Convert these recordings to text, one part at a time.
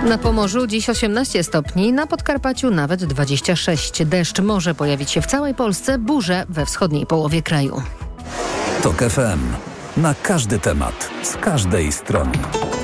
Na Pomorzu dziś 18 stopni, na Podkarpaciu nawet 26. Deszcz może pojawić się w całej Polsce, burze we wschodniej połowie kraju. TOK FM. Na każdy temat, z każdej strony.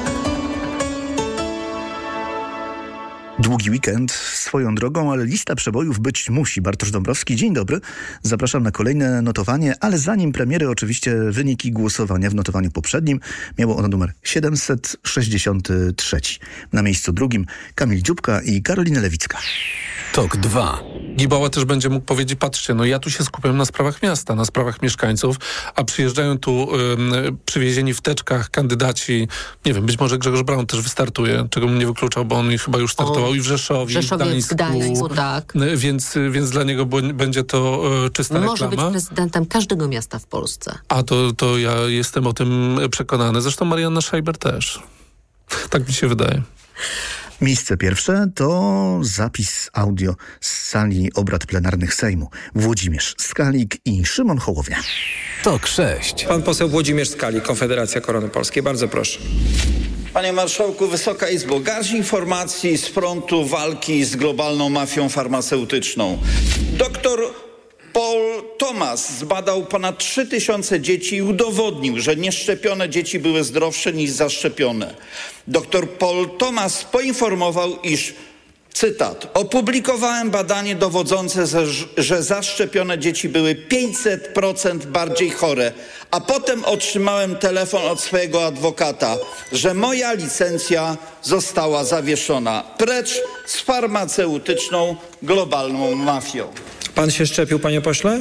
Długi weekend swoją drogą, ale lista przebojów być musi. Bartosz Dąbrowski, dzień dobry. Zapraszam na kolejne notowanie, ale zanim premiery oczywiście wyniki głosowania w notowaniu poprzednim. Miało ono numer 763. Na miejscu drugim Kamil Dziubka i Karolina Lewicka. TOK 2. Gibała też będzie mógł powiedzieć, patrzcie, no ja tu się skupiam na sprawach miasta, na sprawach mieszkańców, a przyjeżdżają tu przywiezieni w teczkach kandydaci, nie wiem, być może Grzegorz Braun też wystartuje, czego bym nie wykluczał, bo on chyba już startował i w Rzeszowie, w Gdańsku, tak. Więc dla niego będzie to czysta reklama. Może być prezydentem każdego miasta w Polsce. A to ja jestem o tym przekonany. Zresztą Marianna Schreiber też. Tak mi się wydaje. Miejsce pierwsze to zapis audio z sali obrad plenarnych Sejmu. Włodzimierz Skalik i Szymon Hołownia. TOK 6. Pan poseł Włodzimierz Skalik, Konfederacja Korony Polskiej. Bardzo proszę. Panie Marszałku, Wysoka Izbo, garść informacji z frontu walki z globalną mafią farmaceutyczną. Doktor Paul Thomas zbadał ponad 3000 dzieci i udowodnił, że nieszczepione dzieci były zdrowsze niż zaszczepione. Dr Paul Thomas poinformował, iż, cytat, opublikowałem badanie dowodzące, że zaszczepione dzieci były 500% bardziej chore, a potem otrzymałem telefon od swojego adwokata, że moja licencja została zawieszona. Precz z farmaceutyczną globalną mafią. Pan się szczepił, panie pośle?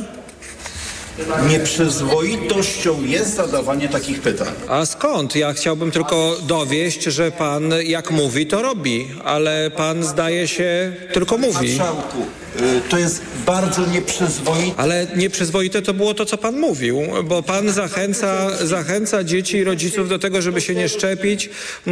Nieprzyzwoitością jest zadawanie takich pytań. A skąd? Ja chciałbym tylko dowieść, że pan jak mówi, to robi, ale pan zdaje się tylko mówi. Marszałku, to jest bardzo nieprzyzwoite. Ale nieprzyzwoite to było to, co pan mówił, bo pan zachęca dzieci i rodziców do tego, żeby się nie szczepić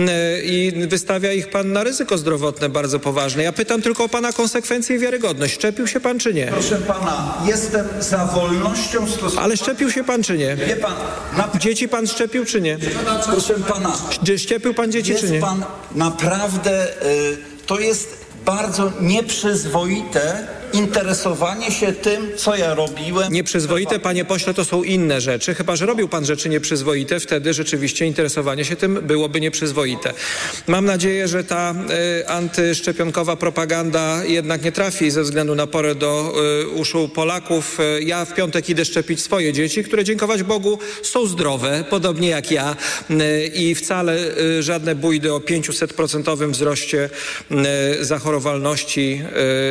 i wystawia ich pan na ryzyko zdrowotne bardzo poważne. Ja pytam tylko o pana konsekwencje i wiarygodność. Szczepił się pan czy nie? Proszę pana, jestem za wolnością stosunku. Ale szczepił się pan czy nie? Wie pan, Dzieci pan szczepił czy nie? proszę pana, Szczepił pan dzieci czy nie? jest pan naprawdę, to jest bardzo nieprzyzwoite interesowanie się tym, co ja robiłem. Nieprzyzwoite, panie pośle, to są inne rzeczy. Chyba że robił pan rzeczy nieprzyzwoite, wtedy rzeczywiście interesowanie się tym byłoby nieprzyzwoite. Mam nadzieję, że ta antyszczepionkowa propaganda jednak nie trafi ze względu na porę do uszu Polaków. Ja w piątek idę szczepić swoje dzieci, które dziękować Bogu są zdrowe, podobnie jak ja i wcale żadne bójdy o 500% wzroście zachorowalności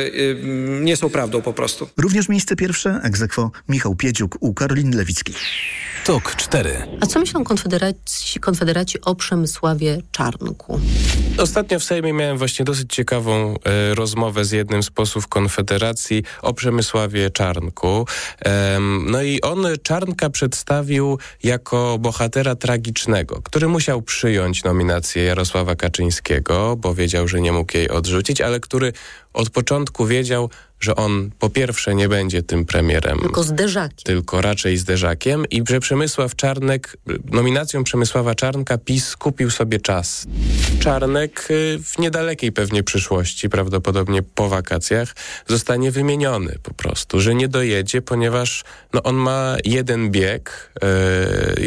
nie są prawdą po prostu. Również miejsce pierwsze, ex aequo Michał Piedziuk u Karoliny Lewickiej. TOK 4. A co myślą konfederaci o Przemysławie Czarnku? Ostatnio w Sejmie miałem właśnie dosyć ciekawą rozmowę z jednym z posłów Konfederacji o Przemysławie Czarnku. No i on Czarnka przedstawił jako bohatera tragicznego, który musiał przyjąć nominację Jarosława Kaczyńskiego, bo wiedział, że nie mógł jej odrzucić, ale który od początku wiedział, że on po pierwsze nie będzie tym premierem. Tylko zderzakiem. Tylko raczej zderzakiem i że Przemysław Czarnek, nominacją Przemysława Czarnka PiS kupił sobie czas. Czarnek w niedalekiej pewnie przyszłości, prawdopodobnie po wakacjach, zostanie wymieniony po prostu, że nie dojedzie, ponieważ on ma jeden bieg i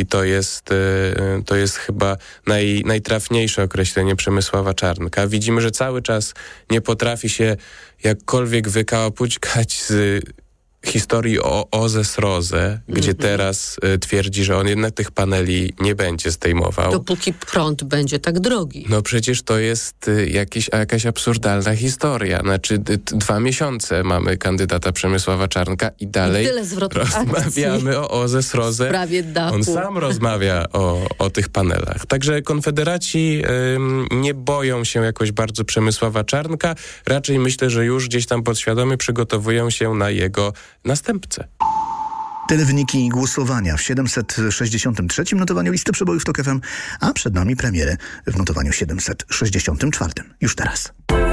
to jest chyba najtrafniejsze określenie Przemysława Czarnka. Widzimy, że cały czas nie potrafi się jakkolwiek wykapućkać z historii o OZE SROZE, gdzie teraz twierdzi, że on jednak tych paneli nie będzie zdejmował. Dopóki prąd będzie tak drogi. No przecież to jest jakaś absurdalna historia. Znaczy 2 miesiące mamy kandydata Przemysława Czarnka i dalej rozmawiamy o OZE SROZE. On sam rozmawia o tych panelach. Także konfederaci nie boją się jakoś bardzo Przemysława Czarnka. Raczej myślę, że już gdzieś tam podświadomie przygotowują się na jego następcę. Tyle wyniki głosowania w 763. notowaniu listy przebojów TOK FM, a przed nami premiery w notowaniu 764. Już teraz.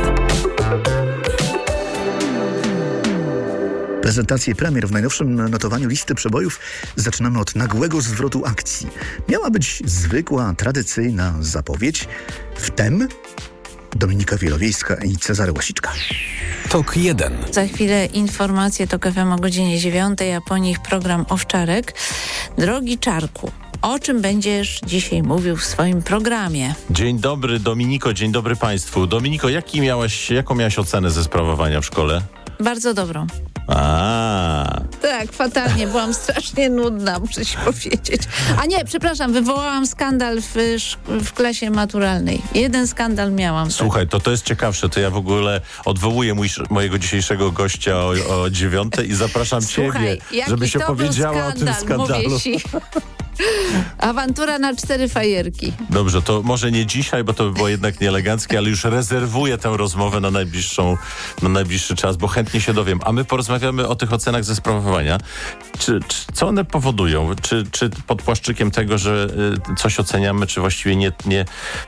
Prezentację premier w najnowszym notowaniu listy przebojów zaczynamy od nagłego zwrotu akcji. Miała być zwykła, tradycyjna zapowiedź. Wtem Dominika Wielowiejska i Cezary Łasiczka. TOK 1. Za chwilę informacje TOK FM o godzinie 9, a po nich program Owczarek. Drogi Czarku, o czym będziesz dzisiaj mówił w swoim programie? Dzień dobry, Dominiko, dzień dobry Państwu. Dominiko, jaką miałaś ocenę ze sprawowania w szkole? Bardzo dobrą. Tak, fatalnie. Byłam strasznie nudna, muszę ci powiedzieć. A nie, przepraszam, wywołałam skandal w klasie maturalnej. Jeden skandal miałam. Słuchaj, to jest ciekawsze. To ja w ogóle odwołuję mojego dzisiejszego gościa o 9 i zapraszam Ciebie, żeby się powiedziała o tym skandalu. Awantura na 4 fajerki. Dobrze, to może nie dzisiaj, bo to by było jednak nieeleganckie, ale już rezerwuję tę rozmowę na najbliższy czas, bo chętnie się dowiem. A my porozmawiamy o tych ocenach ze sprawowania. Co one powodują? Czy pod płaszczykiem tego, że coś oceniamy, czy właściwie nie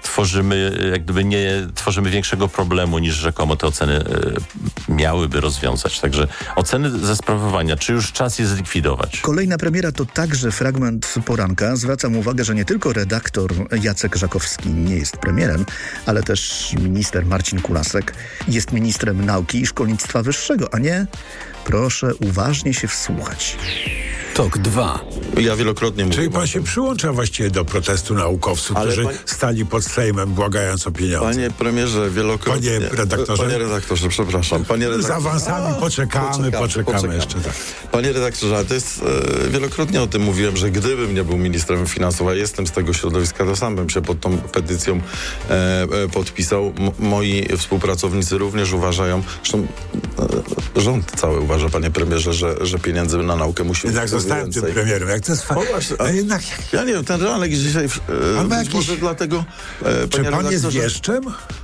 tworzymy większego problemu, niż rzekomo te oceny miałyby rozwiązać. Także oceny ze sprawowania, czy już czas je zlikwidować? Kolejna premiera to także fragment poranka. Zwracam uwagę, że nie tylko redaktor Jacek Żakowski nie jest premierem, ale też minister Marcin Kulasek jest ministrem nauki i szkolnictwa wyższego, a nie, proszę uważnie się wsłuchać. TOK 2. Ja wielokrotnie mówię. Czyli pan się przyłącza właściwie do protestu naukowców, którzy stali pod Sejmem, błagając o pieniądze. Panie premierze, wielokrotnie... Panie redaktorze? Panie redaktorze, przepraszam. Z awansami poczekamy jeszcze. Tak. Panie redaktorze, ale to jest... wielokrotnie o tym mówiłem, że gdybym nie był ministrem finansów, a jestem z tego środowiska, to sam bym się pod tą petycją podpisał. Moi współpracownicy również uważają, zresztą rząd cały uważa, panie premierze, że pieniędzy na naukę musi być więcej. Zostałem tym premierem. Jak to jest ja nie wiem, ten Realek dzisiaj... może dlatego... Czy pan jest wieszczem?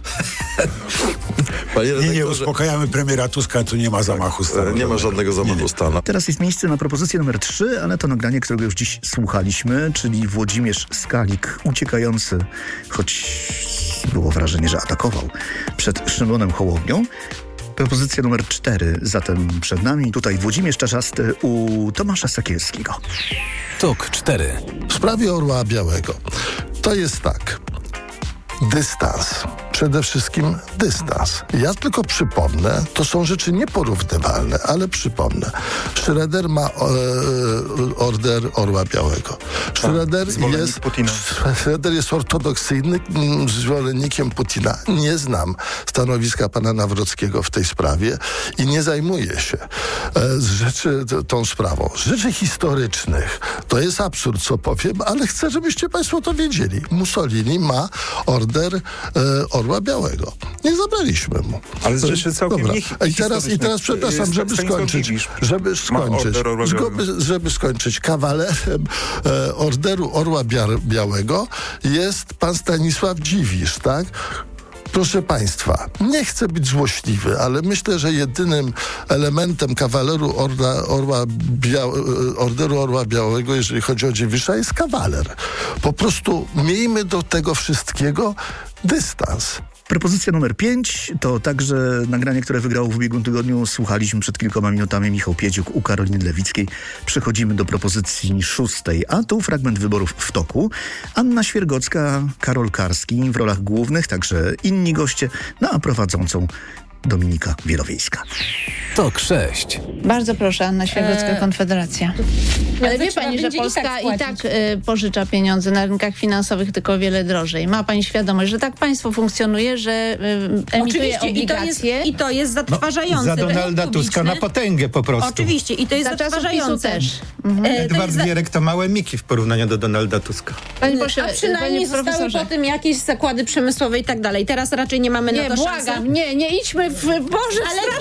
Nie, uspokajamy premiera Tuska, tu nie ma zamachu stanu. Nie ma żadnego zamachu stanu. Teraz jest miejsce na propozycję numer 3, ale to nagranie, którego już dziś słuchaliśmy, czyli Włodzimierz Skalik uciekający, choć było wrażenie, że atakował przed Szymonem Hołownią. Propozycja numer 4 zatem przed nami. Tutaj Włodzimierz Czarzasty u Tomasza Sakielskiego. TOK 4. W sprawie Orła Białego to jest tak. Dystans. Przede wszystkim dystans. Ja tylko przypomnę, to są rzeczy nieporównywalne, ale przypomnę. Schroeder ma order Orła Białego. Schroeder jest ortodoksyjnym zwolennikiem Putina. Nie znam stanowiska pana Nawrockiego w tej sprawie i nie zajmuję się tą sprawą. Z rzeczy historycznych to jest absurd, co powiem, ale chcę, żebyście państwo to wiedzieli. Mussolini ma order Orła Białego. Nie zabraliśmy mu. Ale z rzeczy całkiem I teraz przepraszam, żeby skończyć. Kawalerem orderu Orła Białego jest pan Stanisław Dziwisz, tak? Proszę państwa, nie chcę być złośliwy, ale myślę, że jedynym elementem kawaleru orderu Orła Białego, jeżeli chodzi o Dziwisza, jest kawaler. Po prostu miejmy do tego wszystkiego dystans. Propozycja numer 5 to także nagranie, które wygrało w ubiegłym tygodniu. Słuchaliśmy przed kilkoma minutami Michał Piedziuk u Karoliny Lewickiej. Przechodzimy do propozycji 6, a tu fragment wyborów w toku. Anna Świergocka, Karol Karski w rolach głównych, także inni goście, a prowadzącą Dominika Wielowiejska. TOK 6. Bardzo proszę, Anna Świergocka, Konfederacja. Ale wie pani, że Polska i tak pożycza pieniądze na rynkach finansowych, tylko o wiele drożej. Ma pani świadomość, że tak państwo funkcjonuje, że emituje obligacje. I to jest zatrważające. Za Donalda Tuska na potęgę po prostu. Oczywiście, i to jest zatrważające. Też. Edward Gierek to małe miki w porównaniu do Donalda Tuska. A przynajmniej zostały po tym jakieś zakłady przemysłowe i tak dalej. Teraz raczej nie mamy na to szansy. Błagam, nie idźmy w Boże,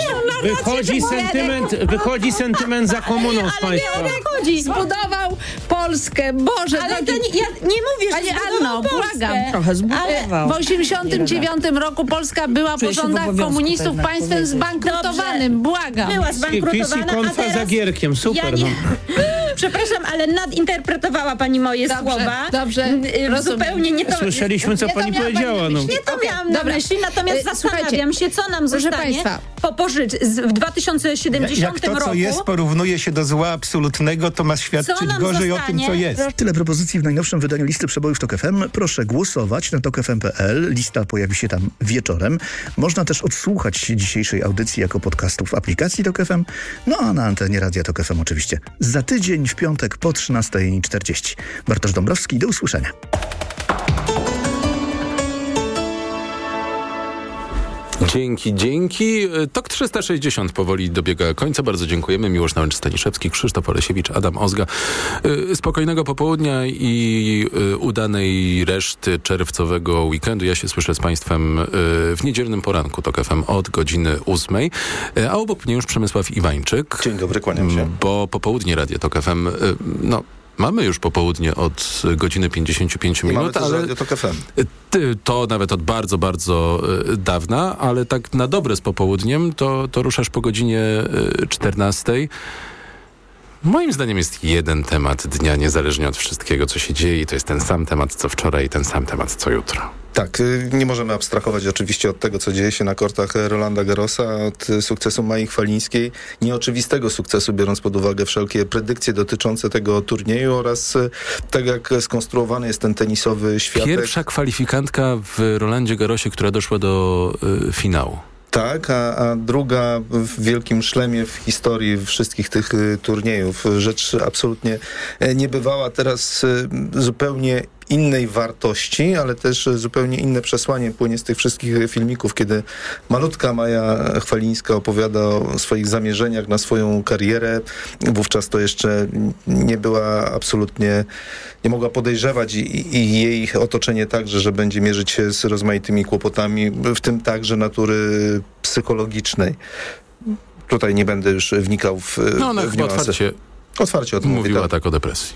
Wychodzi sentyment za komuną z państwa. Ale nie chodzi. Zbudował Polskę. Boże, ale to ja nie mówię, że Panie zbudował Anno, Polskę. błagam. Trochę zbudował. W 1989 roku Polska była po rządach komunistów państwem zbankrutowanym. Błagam. Była zbankrutowana, PiS i konfa za Gierkiem. Super, Przepraszam, ale nadinterpretowała pani moje słowa. Dobrze, zupełnie nie to... Słyszeliśmy, co pani powiedziała. Nie to miałam na myśli, natomiast zastanawiam się, co nam zostanie po w 2070 Jak to, co jest, porównuje się do zła absolutnego, to ma świadczyć gorzej o tym, co jest. Tyle propozycji w najnowszym wydaniu listy przebojów TOK FM. Proszę głosować na tokfm.pl. Lista pojawi się tam wieczorem. Można też odsłuchać dzisiejszej audycji jako podcastu w aplikacji TOK FM. No a na antenie Radia TOK FM oczywiście za tydzień w piątek po 13:40. Bartosz Dąbrowski, do usłyszenia. Dzięki. TOK 360 powoli dobiega końca. Bardzo dziękujemy. Miłosz Nałęcz-Staniszewski, Krzysztof Olesiewicz, Adam Ozga. Spokojnego popołudnia i udanej reszty czerwcowego weekendu. Ja się słyszę z Państwem w niedzielnym poranku TOK FM od godziny 8. A obok mnie już Przemysław Iwańczyk. Dzień dobry, kłaniam się. Bo popołudnie Radia TOK FM, mamy już popołudnie od godziny 55 minut, ale to nawet od bardzo, bardzo dawna, ale tak na dobre z popołudniem to ruszasz po godzinie 14. Moim zdaniem jest jeden temat dnia, niezależnie od wszystkiego, co się dzieje, i to jest ten sam temat, co wczoraj, ten sam temat, co jutro. Tak, nie możemy abstrahować oczywiście od tego, co dzieje się na kortach Rolanda Garrosa, od sukcesu Mai Chwalińskiej, nieoczywistego sukcesu, biorąc pod uwagę wszelkie predykcje dotyczące tego turnieju oraz tak jak skonstruowany jest ten tenisowy światek. Pierwsza kwalifikantka w Rolandzie Garrosie, która doszła do finału. Tak, a druga w wielkim szlemie w historii wszystkich tych turniejów. Rzecz absolutnie niebywała. Teraz zupełnie innej wartości, ale też zupełnie inne przesłanie płynie z tych wszystkich filmików, kiedy malutka Maja Chwalińska opowiada o swoich zamierzeniach na swoją karierę. Wówczas to jeszcze nie była absolutnie, nie mogła podejrzewać i jej otoczenie także, że będzie mierzyć się z rozmaitymi kłopotami, w tym także natury psychologicznej. Tutaj nie będę już wnikał w ona chyba otwarcie o tym mówiła tak o depresji.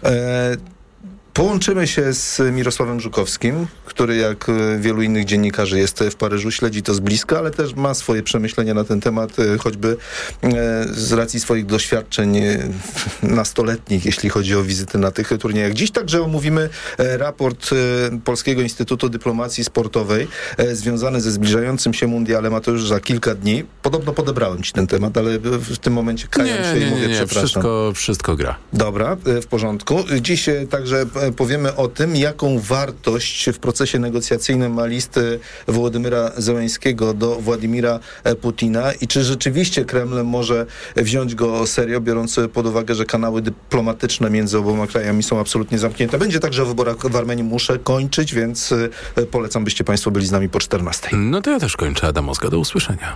Połączymy się z Mirosławem Żukowskim, który jak wielu innych dziennikarzy jest w Paryżu, śledzi to z bliska, ale też ma swoje przemyślenia na ten temat, choćby z racji swoich doświadczeń nastoletnich, jeśli chodzi o wizyty na tych turniejach. Dziś także omówimy raport Polskiego Instytutu Dyplomacji Sportowej związany ze zbliżającym się mundialem, a to już za kilka dni. Podobno podebrałem ci ten temat, ale w tym momencie kajam się i mówię przepraszam. Wszystko gra. Dobra, w porządku. Dziś także powiemy o tym, jaką wartość w procesie negocjacyjnym ma list Wołodymyra Zełenskiego do Władimira Putina i czy rzeczywiście Kreml może wziąć go serio, biorąc pod uwagę, że kanały dyplomatyczne między oboma krajami są absolutnie zamknięte. Będzie także o wyborach w Armenii. Muszę kończyć, więc polecam, byście Państwo byli z nami po 14. No to ja też kończę. Adam Ozga, do usłyszenia.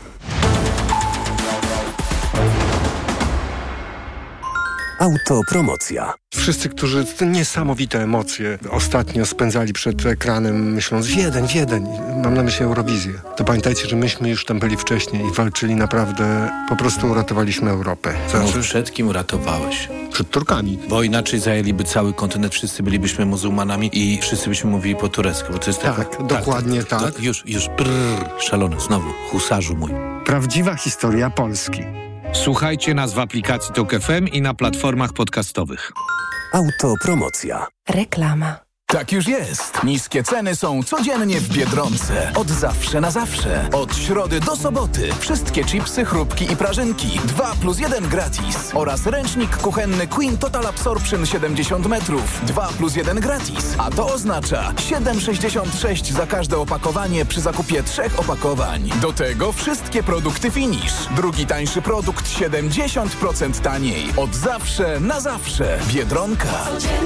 Autopromocja. Wszyscy, którzy te niesamowite emocje ostatnio spędzali przed ekranem, myśląc Wiedeń, mam na myśli Eurowizję, to pamiętajcie, że myśmy już tam byli wcześniej i walczyli naprawdę, po prostu uratowaliśmy Europę. No, przed kim uratowałeś? Przed Turkami. Bo inaczej zajęliby cały kontynent, wszyscy bylibyśmy muzułmanami i wszyscy byśmy mówili po turecku. Bo to jest tak, dokładnie tak. Już, szalony, znowu, husarzu mój. Prawdziwa historia Polski. Słuchajcie nas w aplikacji TOK FM i na platformach podcastowych. Autopromocja. Reklama. Tak już jest. Niskie ceny są codziennie w Biedronce. Od zawsze na zawsze. Od środy do soboty. Wszystkie chipsy, chrupki i prażynki. 2+1 gratis. Oraz ręcznik kuchenny Queen Total Absorption 70 metrów. 2+1 gratis. A to oznacza 7,66 za każde opakowanie przy zakupie 3 opakowań. Do tego wszystkie produkty Finish. Drugi tańszy produkt 70% taniej. Od zawsze na zawsze. Biedronka.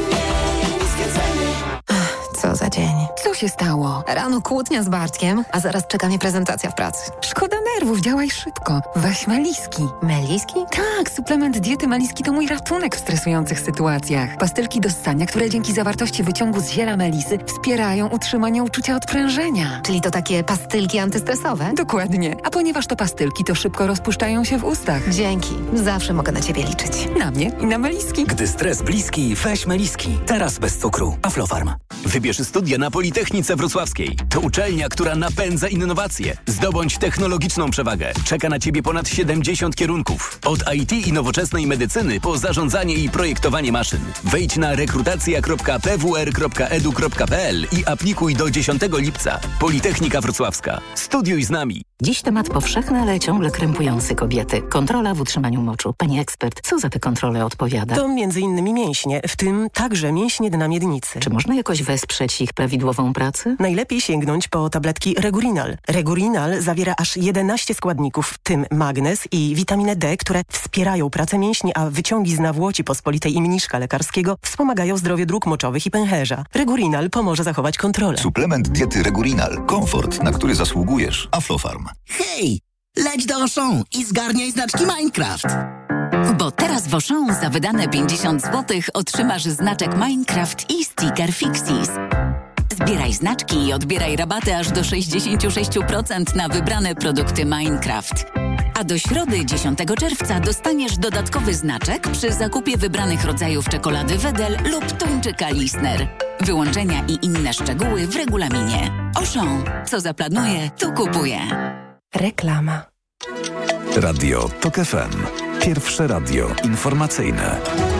Co za dzień. Co się stało? Rano kłótnia z Bartkiem, a zaraz czeka mnie prezentacja w pracy. Szkoda nerwów, działaj szybko. Weź Meliski. Meliski? Tak, suplement diety Meliski to mój ratunek w stresujących sytuacjach. Pastylki do ssania, które dzięki zawartości wyciągu z ziela melisy wspierają utrzymanie uczucia odprężenia. Czyli to takie pastylki antystresowe? Dokładnie. A ponieważ to pastylki, to szybko rozpuszczają się w ustach. Dzięki. Zawsze mogę na ciebie liczyć. Na mnie i na Meliski. Gdy stres bliski, weź Meliski. Teraz bez cukru. Aflofarm. Wybierz studia na Politechnice Wrocławskiej. To uczelnia, która napędza innowacje. Zdobądź technologiczną przewagę. Czeka na Ciebie ponad 70 kierunków. Od IT i nowoczesnej medycyny po zarządzanie i projektowanie maszyn. Wejdź na rekrutacja.pwr.edu.pl i aplikuj do 10 lipca. Politechnika Wrocławska. Studiuj z nami. Dziś temat powszechny, ale ciągle krępujący kobiety. Kontrola w utrzymaniu moczu. Pani ekspert, co za te kontrole odpowiada? To m.in. mięśnie, w tym także mięśnie dna miednicy. Czy można jakoś wesprzeć ich prawidłową pracę? Najlepiej sięgnąć po tabletki Regurinal. Regurinal zawiera aż 11 składników, w tym magnez i witaminę D, które wspierają pracę mięśni, a wyciągi z nawłoci pospolitej i mniszka lekarskiego wspomagają zdrowie dróg moczowych i pęcherza. Regurinal pomoże zachować kontrolę. Suplement diety Regurinal. Komfort, na który zasługujesz. Aflofarm. Hej! Leć do Auchan i zgarniaj znaczki Minecraft! Bo teraz w Auchan za wydane 50 zł otrzymasz znaczek Minecraft i sticker Fixies. Zbieraj znaczki i odbieraj rabaty aż do 66% na wybrane produkty Minecraft. A do środy 10 czerwca dostaniesz dodatkowy znaczek przy zakupie wybranych rodzajów czekolady Wedel lub tuńczyka Lisner. Wyłączenia i inne szczegóły w regulaminie. Auchan. Co zaplanuje, to kupuje. Reklama. Radio TOK FM. Pierwsze radio informacyjne.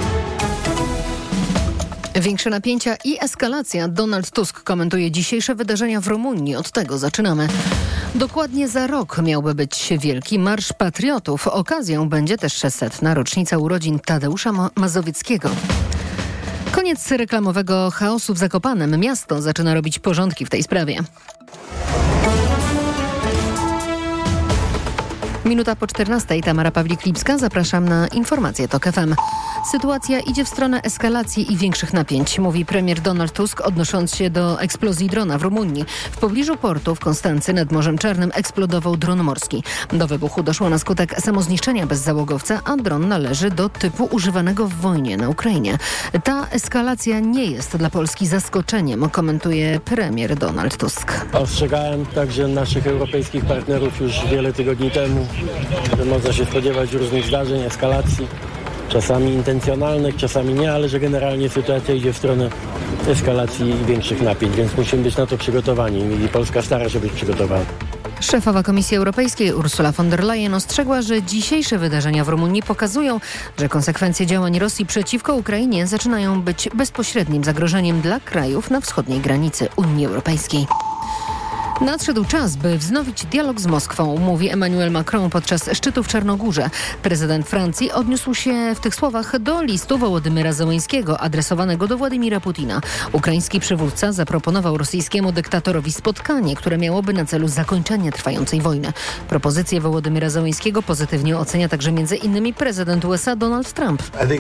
Większe napięcia i eskalacja. Donald Tusk komentuje dzisiejsze wydarzenia w Rumunii. Od tego zaczynamy. Dokładnie za rok miałby być Wielki Marsz Patriotów. Okazją będzie też 600. rocznica urodzin Tadeusza Mazowieckiego. Koniec reklamowego chaosu w Zakopanem. Miasto zaczyna robić porządki w tej sprawie. Minuta po 14. Tamara Pawlik-Lipska. Zapraszam na informacje TOK FM. Sytuacja idzie w stronę eskalacji i większych napięć, mówi premier Donald Tusk, odnosząc się do eksplozji drona w Rumunii. W pobliżu portu w Konstancy nad Morzem Czarnym eksplodował dron morski. Do wybuchu doszło na skutek samozniszczenia bezzałogowca, a dron należy do typu używanego w wojnie na Ukrainie. Ta eskalacja nie jest dla Polski zaskoczeniem, komentuje premier Donald Tusk. Ostrzegałem także naszych europejskich partnerów już wiele tygodni temu, że można się spodziewać różnych zdarzeń, eskalacji, czasami intencjonalnych, czasami nie, ale że generalnie sytuacja idzie w stronę eskalacji i większych napięć, więc musimy być na to przygotowani i Polska stara się być przygotowana. Szefowa Komisji Europejskiej Ursula von der Leyen ostrzegła, że dzisiejsze wydarzenia w Rumunii pokazują, że konsekwencje działań Rosji przeciwko Ukrainie zaczynają być bezpośrednim zagrożeniem dla krajów na wschodniej granicy Unii Europejskiej. Nadszedł czas, by wznowić dialog z Moskwą, mówi Emmanuel Macron podczas szczytu w Czarnogórze. Prezydent Francji odniósł się w tych słowach do listu Wołodymyra Zełenskiego adresowanego do Władimira Putina. Ukraiński przywódca zaproponował rosyjskiemu dyktatorowi spotkanie, które miałoby na celu zakończenie trwającej wojny. Propozycję Wołodymyra Zełenskiego pozytywnie ocenia także m.in. prezydent USA Donald Trump.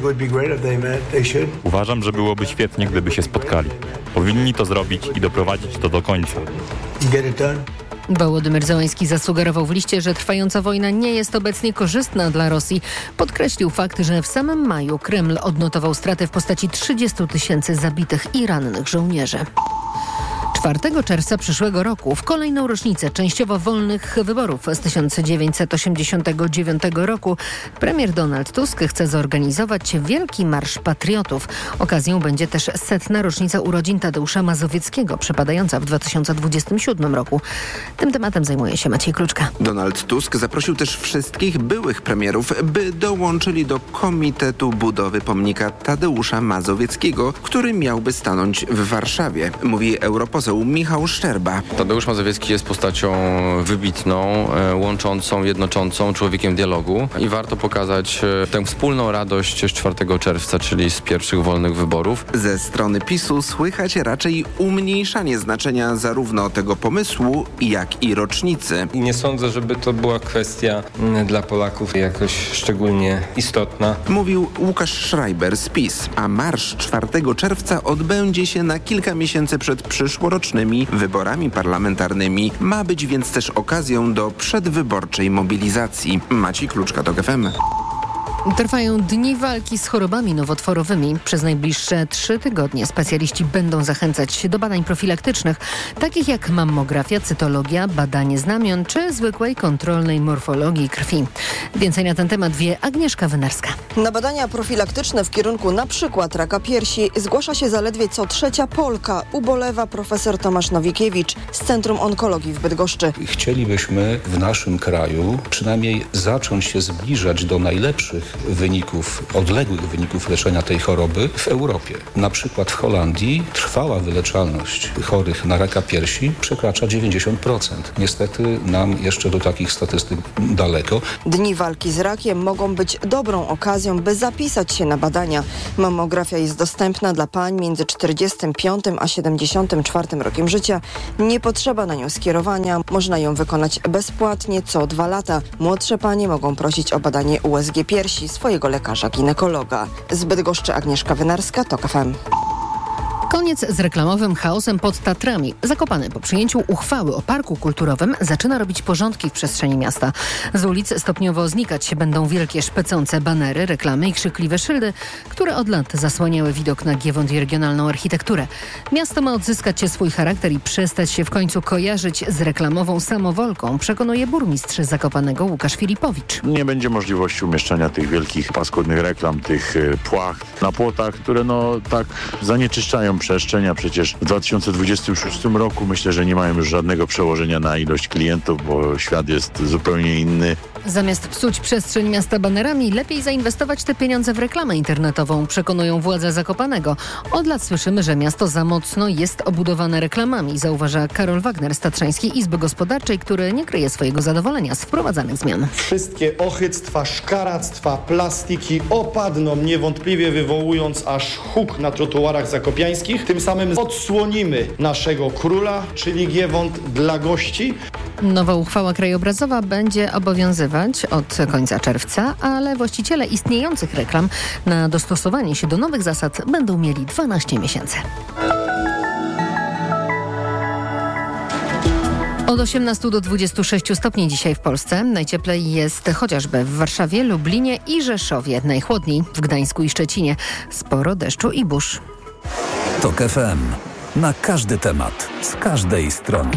Uważam, że byłoby świetnie, gdyby się spotkali. Powinni to zrobić i doprowadzić to do końca. Wołodymyr Zełenski zasugerował w liście, że trwająca wojna nie jest obecnie korzystna dla Rosji. Podkreślił fakt, że w samym maju Kreml odnotował straty w postaci 30 000 zabitych i rannych żołnierzy. 4 czerwca przyszłego roku, w kolejną rocznicę częściowo wolnych wyborów z 1989 roku, premier Donald Tusk chce zorganizować Wielki Marsz Patriotów. Okazją będzie też 100. rocznica urodzin Tadeusza Mazowieckiego, przypadająca w 2027 roku. Tym tematem zajmuje się Maciej Kluczka. Donald Tusk zaprosił też wszystkich byłych premierów, by dołączyli do Komitetu Budowy Pomnika Tadeusza Mazowieckiego, który miałby stanąć w Warszawie, mówi europoseł Michał Szczerba. Tadeusz Mazowiecki jest postacią wybitną, łączącą, jednoczącą, człowiekiem dialogu i warto pokazać tę wspólną radość z 4 czerwca, czyli z pierwszych wolnych wyborów. Ze strony PiS-u słychać raczej umniejszanie znaczenia zarówno tego pomysłu, jak i rocznicy. Nie sądzę, żeby to była kwestia dla Polaków jakoś szczególnie istotna. Mówił Łukasz Schreiber z PiS, a marsz 4 czerwca odbędzie się na kilka miesięcy przed przyszłorocznymi wyborami parlamentarnymi. Ma być więc też okazją do przedwyborczej mobilizacji. Maciej Kluczka, TOK FM. Trwają dni walki z chorobami nowotworowymi. Przez najbliższe 3 tygodnie specjaliści będą zachęcać do badań profilaktycznych, takich jak mammografia, cytologia, badanie znamion czy zwykłej kontrolnej morfologii krwi. Więcej na ten temat wie Agnieszka Wynarska. Na badania profilaktyczne w kierunku np. raka piersi zgłasza się zaledwie co 3. Polka, ubolewa profesor Tomasz Nowikiewicz z Centrum Onkologii w Bydgoszczy. Chcielibyśmy w naszym kraju przynajmniej zacząć się zbliżać do najlepszych wyników, odległych wyników leczenia tej choroby w Europie. Na przykład w Holandii trwała wyleczalność chorych na raka piersi przekracza 90%. Niestety nam jeszcze do takich statystyk daleko. Dni walki z rakiem mogą być dobrą okazją, by zapisać się na badania. Mammografia jest dostępna dla pań między 45 a 74 rokiem życia. Nie potrzeba na nią skierowania. Można ją wykonać bezpłatnie co 2 lata. Młodsze panie mogą prosić o badanie USG piersi swojego lekarza ginekologa. Z Bydgoszczy Agnieszka Wynarska, TOK FM. Koniec z reklamowym chaosem pod Tatrami. Zakopane po przyjęciu uchwały o parku kulturowym zaczyna robić porządki w przestrzeni miasta. Z ulic stopniowo znikać będą wielkie szpecące banery, reklamy i krzykliwe szyldy, które od lat zasłaniały widok na Giewont i regionalną architekturę. Miasto ma odzyskać swój charakter i przestać się w końcu kojarzyć z reklamową samowolką, przekonuje burmistrz Zakopanego Łukasz Filipowicz. Nie będzie możliwości umieszczania tych wielkich paskudnych reklam, tych płacht na płotach, które tak zanieczyszczają przestrzeń, a przecież w 2026 roku myślę, że nie mają już żadnego przełożenia na ilość klientów, bo świat jest zupełnie inny. Zamiast psuć przestrzeń miasta banerami, lepiej zainwestować te pieniądze w reklamę internetową, przekonują władze Zakopanego. Od lat słyszymy, że miasto za mocno jest obudowane reklamami, zauważa Karol Wagner z Tatrzańskiej Izby Gospodarczej, który nie kryje swojego zadowolenia z wprowadzanych zmian. Wszystkie ochyctwa, szkaractwa, plastiki opadną, niewątpliwie wywołując aż huk na trotuarach zakopiańskich. Tym samym odsłonimy naszego króla, czyli Giewont, dla gości. Nowa uchwała krajobrazowa będzie obowiązywać od końca czerwca, ale właściciele istniejących reklam na dostosowanie się do nowych zasad będą mieli 12 miesięcy. Od 18 do 26 stopni dzisiaj w Polsce. Najcieplej jest chociażby w Warszawie, Lublinie i Rzeszowie. Najchłodniej w Gdańsku i Szczecinie. Sporo deszczu i burz. TOK FM. Na każdy temat, z każdej strony.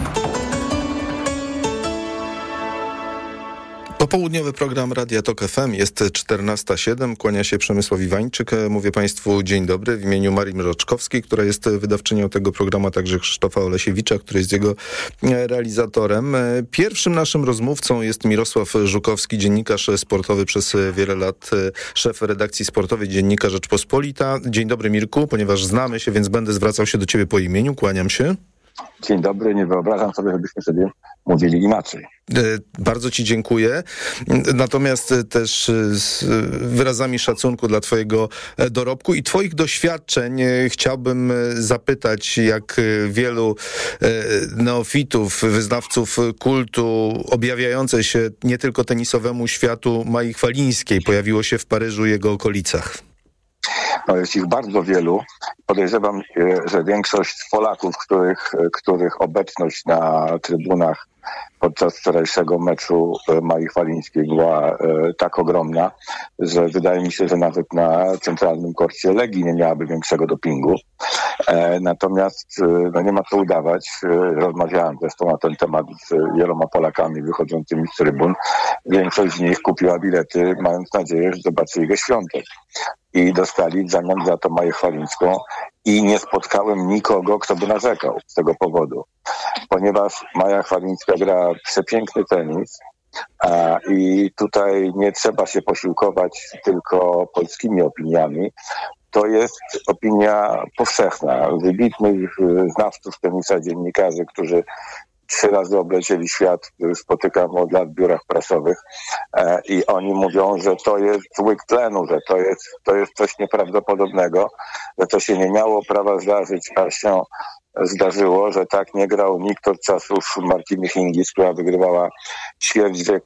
Popołudniowy program Radia TOK FM jest 14:07. Kłania się Przemysław Iwańczyk. Mówię Państwu dzień dobry w imieniu Marii Mroczkowskiej, która jest wydawczynią tego programu, a także Krzysztofa Olesiewicza, który jest jego realizatorem. Pierwszym naszym rozmówcą jest Mirosław Żukowski, dziennikarz sportowy przez wiele lat, szef redakcji sportowej Dziennika Rzeczpospolita. Dzień dobry, Mirku, ponieważ znamy się, więc będę zwracał się do ciebie po imieniu. Kłaniam się. Dzień dobry, nie wyobrażam sobie, żebyśmy sobie mówili inaczej. Bardzo ci dziękuję. Natomiast też z wyrazami szacunku dla twojego dorobku i twoich doświadczeń chciałbym zapytać, jak wielu neofitów, wyznawców kultu objawiające się nie tylko tenisowemu światu Mai Chwalińskiej pojawiło się w Paryżu i jego okolicach. No jest ich bardzo wielu. Podejrzewam, że większość Polaków, których obecność na trybunach podczas wczorajszego meczu Mai Chwalińskiej była tak ogromna, że wydaje mi się, że nawet na centralnym korcie Legii nie miałaby większego dopingu. Natomiast nie ma co udawać. Rozmawiałem zresztą na ten temat z wieloma Polakami wychodzącymi z trybun. Większość z nich kupiła bilety, mając nadzieję, że zobaczy Ligę Świątek. I dostali w zamian za to Maję Chwalińską i nie spotkałem nikogo, kto by narzekał z tego powodu. Ponieważ Maja Chwalińska gra przepiękny tenis i tutaj nie trzeba się posiłkować tylko polskimi opiniami. To jest opinia powszechna. Wybitnych znawców tenisa, dziennikarzy, którzy 3 razy oblecieli świat, spotykam od lat w biurach prasowych i oni mówią, że to jest łyk tlenu, że to jest coś nieprawdopodobnego, że to się nie miało prawa zdarzyć, a się zdarzyło, że tak nie grał nikt od czasów Martiny Hingis, która wygrywała ćwierć wieku.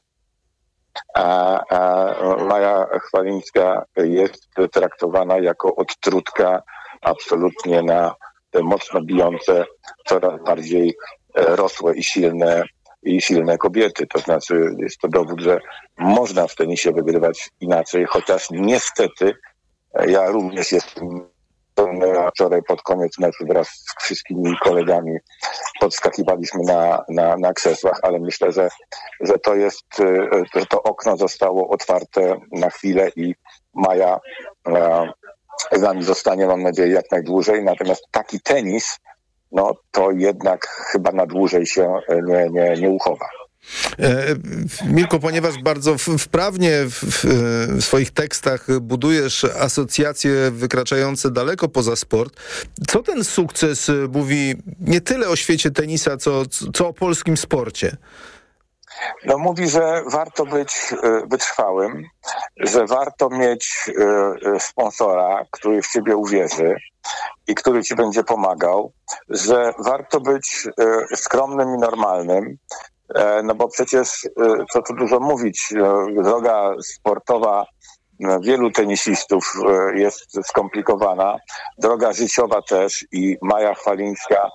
A Maja Chwalińska jest traktowana jako odtrutka absolutnie na te mocno bijące, coraz bardziej rosłe i silne i silne kobiety. To znaczy jest to dowód, że można w tenisie wygrywać inaczej, chociaż niestety ja również jestem wczoraj pod koniec meczu wraz z wszystkimi kolegami podskakiwaliśmy na krzesłach, ale myślę, że to jest, że to okno zostało otwarte na chwilę i Maja z nami zostanie, mam nadzieję, jak najdłużej. Natomiast taki tenis, no to jednak chyba na dłużej się nie uchowa. Mirko, ponieważ bardzo wprawnie w swoich tekstach budujesz asocjacje wykraczające daleko poza sport, co ten sukces mówi nie tyle o świecie tenisa, co o polskim sporcie? No mówi, że warto być wytrwałym, że warto mieć sponsora, który w ciebie uwierzy i który ci będzie pomagał, że warto być skromnym i normalnym, no bo przecież, co tu dużo mówić, droga sportowa wielu tenisistów jest skomplikowana, droga życiowa też i Maja Chwalińska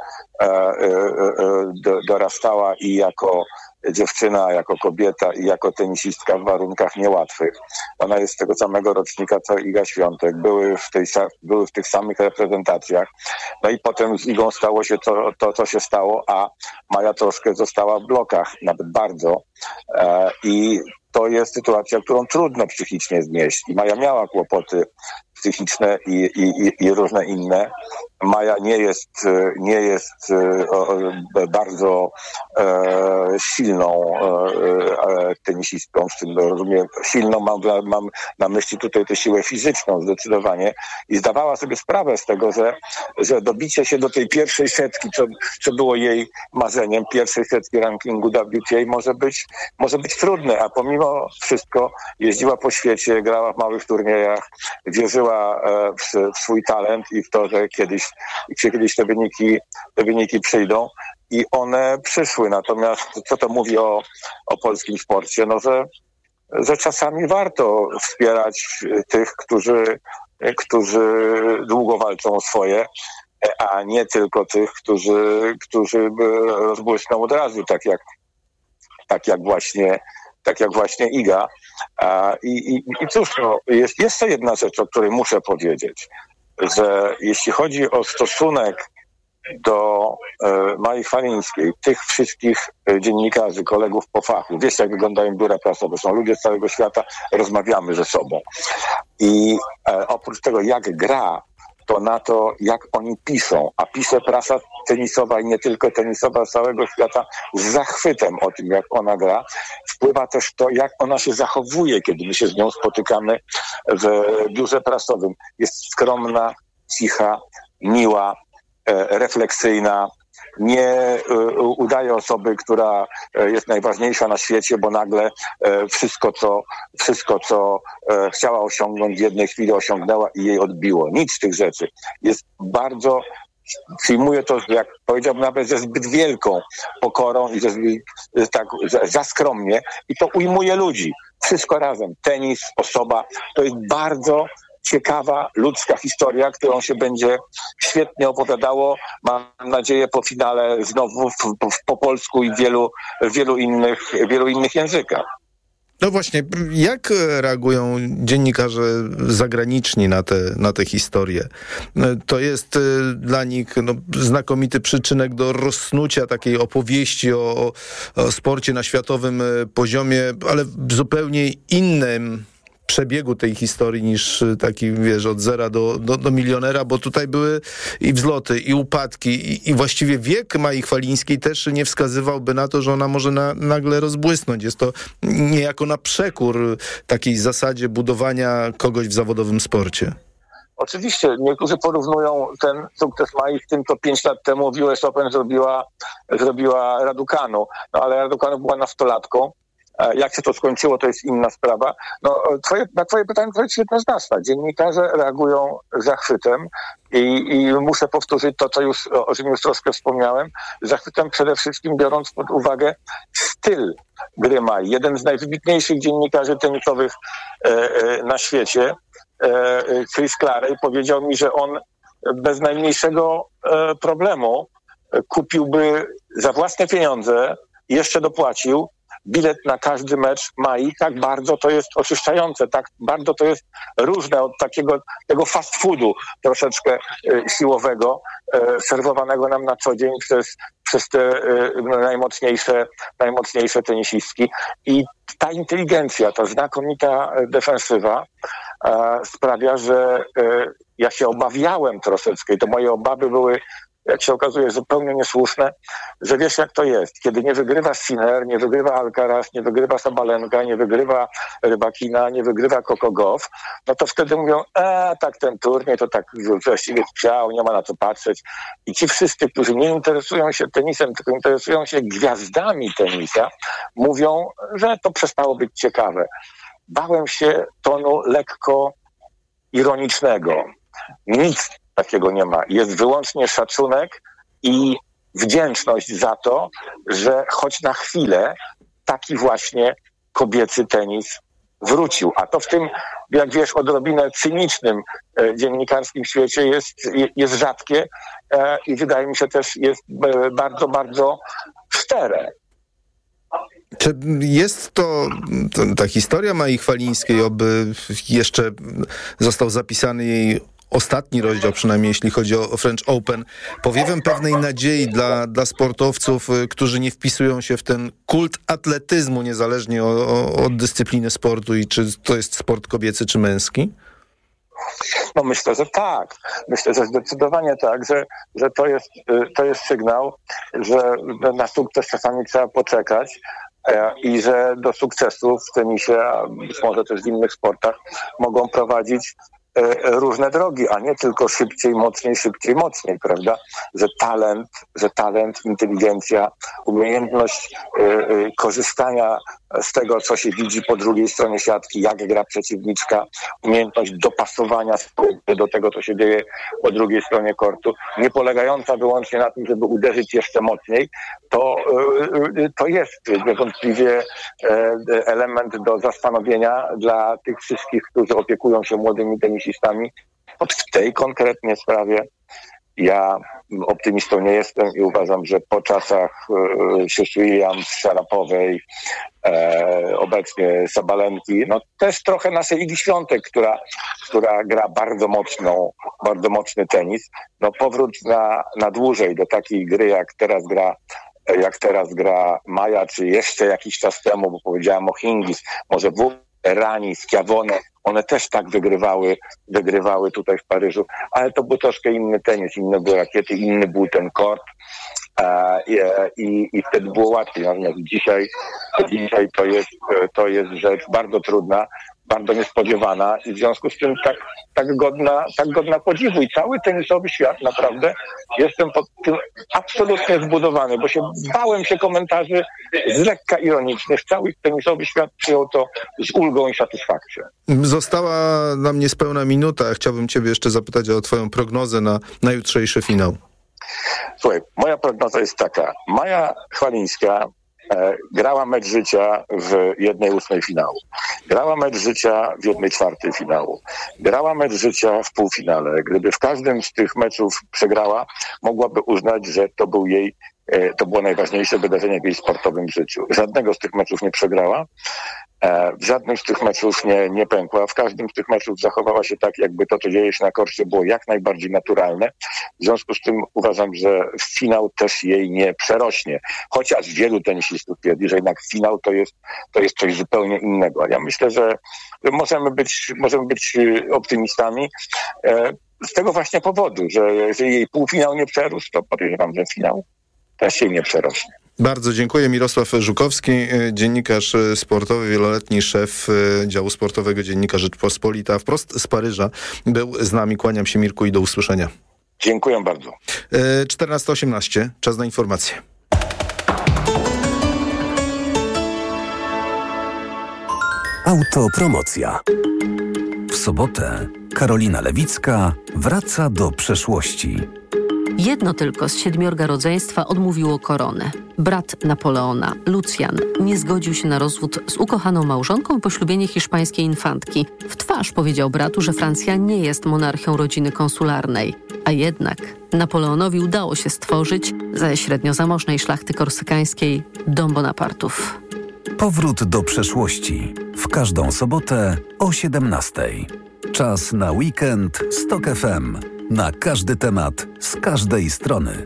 dorastała i jako dziewczyna, jako kobieta i jako tenisistka w warunkach niełatwych. Ona jest z tego samego rocznika co Iga Świątek. Były w tych samych reprezentacjach. No i potem z Igą stało się to, co się stało, a Maja troszkę została w blokach, nawet bardzo. I to jest sytuacja, którą trudno psychicznie znieść. I Maja miała kłopoty psychiczne i różne inne. Maja nie jest bardzo silną tenisistką, z czym rozumiem, silną mam na myśli tutaj tę siłę fizyczną zdecydowanie i zdawała sobie sprawę z tego, że dobicie się do tej pierwszej setki, co było jej marzeniem, pierwszej setki rankingu WTA może być trudne, a pomimo wszystko jeździła po świecie, grała w małych turniejach, wierzyła w swój talent i w to, że kiedyś te wyniki przyjdą i one przyszły. Natomiast co to mówi o polskim sporcie? No, że czasami warto wspierać tych, którzy długo walczą o swoje, a nie tylko tych, którzy rozbłysną od razu, tak jak właśnie Iga. I cóż, no, jest jeszcze jedna rzecz, o której muszę powiedzieć, że jeśli chodzi o stosunek do Mai Chwalińskiej, tych wszystkich dziennikarzy, kolegów po fachu, wiesz jak wyglądają biura prasowe, są ludzie z całego świata, rozmawiamy ze sobą. I oprócz tego jak gra, to na to, jak oni piszą, a pisze prasa tenisowa i nie tylko tenisowa z całego świata z zachwytem o tym, jak ona gra, wpływa też to, jak ona się zachowuje, kiedy my się z nią spotykamy w biurze prasowym. Jest skromna, cicha, miła, refleksyjna, nie udaje osoby, która jest najważniejsza na świecie, bo nagle wszystko, co chciała osiągnąć w jednej chwili osiągnęła i jej odbiło. Nic z tych rzeczy. Jest bardzo, przyjmuje to, jak powiedziałbym, nawet ze zbyt wielką pokorą i za skromnie i to ujmuje ludzi. Wszystko razem. Tenis, osoba. To jest bardzo ciekawa, ludzka historia, którą się będzie świetnie opowiadało, mam nadzieję, po finale znowu po polsku i w wielu innych językach. No właśnie, jak reagują dziennikarze zagraniczni na te historie? To jest dla nich znakomity przyczynek do rozsnucia takiej opowieści o sporcie na światowym poziomie, ale w zupełnie innym przebiegu tej historii niż taki, wiesz, od zera do milionera, bo tutaj były i wzloty, i upadki, i właściwie wiek Mai Chwalińskiej też nie wskazywałby na to, że ona może nagle rozbłysnąć. Jest to niejako na przekór takiej zasadzie budowania kogoś w zawodowym sporcie. Oczywiście, niektórzy porównują ten sukces Mai z tym, co 5 lat temu w US Open zrobiła Raducanu. No ale Raducanu była nastolatką. Jak się to skończyło, to jest inna sprawa. No, na twoje pytanie to jest jednoznaczna. Dziennikarze reagują zachwytem i muszę powtórzyć to, o czym już troszkę wspomniałem. Zachwytem przede wszystkim biorąc pod uwagę styl gry Mai. Jeden z najwybitniejszych dziennikarzy tenisowych na świecie, Chris Clary, powiedział mi, że on bez najmniejszego problemu kupiłby za własne pieniądze i jeszcze dopłacił bilet na każdy mecz Mai, tak bardzo to jest oczyszczające, tak bardzo to jest różne od tego fast foodu troszeczkę siłowego, serwowanego nam na co dzień przez te najmocniejsze tenisistki. I ta inteligencja, ta znakomita defensywa sprawia, że ja się obawiałem troszeczkę i to moje obawy były, jak się okazuje, zupełnie niesłuszne, że wiesz jak to jest. Kiedy nie wygrywa Sinner, nie wygrywa Alcaraz, nie wygrywa Sabalenka, nie wygrywa Rybakina, nie wygrywa Coco Gauff, no to wtedy mówią, tak ten turniej to tak właściwie chciał, nie ma na co patrzeć. I ci wszyscy, którzy nie interesują się tenisem, tylko interesują się gwiazdami tenisa, mówią, że to przestało być ciekawe. Bałem się tonu lekko ironicznego. Nic takiego nie ma. Jest wyłącznie szacunek i wdzięczność za to, że choć na chwilę taki właśnie kobiecy tenis wrócił. A to w tym, jak wiesz, odrobinę cynicznym dziennikarskim świecie jest rzadkie i wydaje mi się też jest bardzo, bardzo szczere. Czy jest to ta historia Mai Chwalińskiej, oby jeszcze został zapisany jej ostatni rozdział, przynajmniej jeśli chodzi o French Open, powiewem pewnej nadziei dla sportowców, którzy nie wpisują się w ten kult atletyzmu, niezależnie od dyscypliny sportu i czy to jest sport kobiecy czy męski? No myślę, że tak. Myślę, że zdecydowanie tak, że to jest sygnał, że na sukces czasami trzeba poczekać i że do sukcesu w tenisie, a być może też w innych sportach mogą prowadzić różne drogi, a nie tylko szybciej, mocniej, prawda? Że talent, inteligencja, umiejętność korzystania z tego, co się widzi po drugiej stronie siatki, jak gra przeciwniczka, umiejętność dopasowania do tego, co się dzieje po drugiej stronie kortu, nie polegająca wyłącznie na tym, żeby uderzyć jeszcze mocniej, to jest niewątpliwie element do zastanowienia dla tych wszystkich, którzy opiekują się młodymi tenisistami. W tej konkretnie sprawie ja optymistą nie jestem i uważam, że po czasach sióstr Williams, Szarapowej, obecnie Sabalenki, no też trochę naszej Igi Świątek, która gra bardzo mocny tenis, no powrót na dłużej do takiej gry, jak teraz gra Maja, czy jeszcze jakiś czas temu, bo powiedziałem o Hingis, może Rani, Schiavone, one też tak wygrywały tutaj w Paryżu, ale to był troszkę inny tenis, inne były rakiety, inny był ten kort i wtedy było łatwiej. Natomiast dzisiaj to jest rzecz bardzo trudna, bardzo niespodziewana i w związku z tym tak godna podziwu. I cały tenisowy świat naprawdę, jestem pod tym absolutnie zbudowany, bo bałem się komentarzy z lekka ironicznych. Cały tenisowy świat przyjął to z ulgą i satysfakcją. Została nam niespełna minuta. Chciałbym ciebie jeszcze zapytać o twoją prognozę na jutrzejszy finał. Słuchaj, moja prognoza jest taka. Maja Chwalińska grała mecz życia w 1/8 finału. Grała mecz życia w 1/4 finału. Grała mecz życia w półfinale. Gdyby w każdym z tych meczów przegrała, mogłaby uznać, że to było najważniejsze wydarzenie w jej sportowym życiu. Żadnego z tych meczów nie przegrała. W żadnym z tych meczów nie pękła. W każdym z tych meczów zachowała się tak, jakby to, co dzieje się na korcie, było jak najbardziej naturalne. W związku z tym uważam, że finał też jej nie przerośnie. Chociaż wielu tenisistów twierdzi, że jednak finał to jest coś zupełnie innego. Ja myślę, że możemy być optymistami z tego właśnie powodu, że jeżeli jej półfinał nie przerósł, to podejrzewam, że finał też jej nie przerośnie. Bardzo dziękuję. Mirosław Żukowski, dziennikarz sportowy, wieloletni szef działu sportowego Dziennika Rzeczpospolita, wprost z Paryża. Był z nami. Kłaniam się, Mirku, i do usłyszenia. Dziękuję bardzo. 14:18. Czas na informacje. Autopromocja. W sobotę Karolina Lewicka wraca do przeszłości. Jedno tylko z 7 rodzeństwa odmówiło koronę. Brat Napoleona, Lucjan, nie zgodził się na rozwód z ukochaną małżonką i poślubienie hiszpańskiej infantki. W twarz powiedział bratu, że Francja nie jest monarchią rodziny konsularnej. A jednak Napoleonowi udało się stworzyć ze średnio zamożnej szlachty korsykańskiej dom Bonapartów. Powrót do przeszłości. W każdą sobotę o 17:00. Czas na weekend z TOK FM. Na każdy temat, z każdej strony.